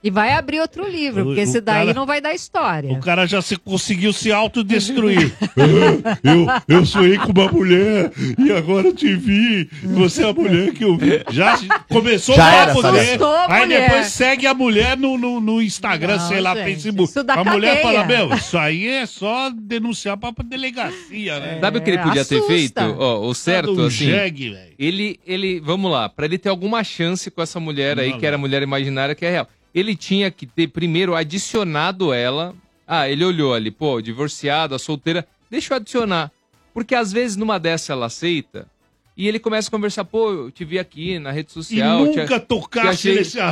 E vai abrir outro livro, porque O- esse o daí cara- não vai dar história. O cara já se, conseguiu se autodestruir. eu, eu sonhei com uma mulher e agora eu te vi. Você é a mulher que eu vi. Já começou Já a era, poder. assustou a Aí mulher. depois segue a mulher no, no, no Instagram, Não, sei lá, gente, Facebook. isso dá A mulher cadeia. fala, meu, isso aí é só denunciar pra pra delegacia, né? Sabe o que ele podia ter assusta. feito? Ó, o certo, um assim, jegue, velho. ele, ele, vamos lá, pra ele ter alguma chance com essa mulher aí, Não, que era a mulher imaginária, que é real. Ele tinha que ter primeiro adicionado ela. Ah, ele olhou ali, pô, divorciada, solteira, deixa eu adicionar. Porque às vezes numa dessa ela aceita e ele começa a conversar, pô, eu te vi aqui na rede social. E nunca te, tocasse te achei- nesse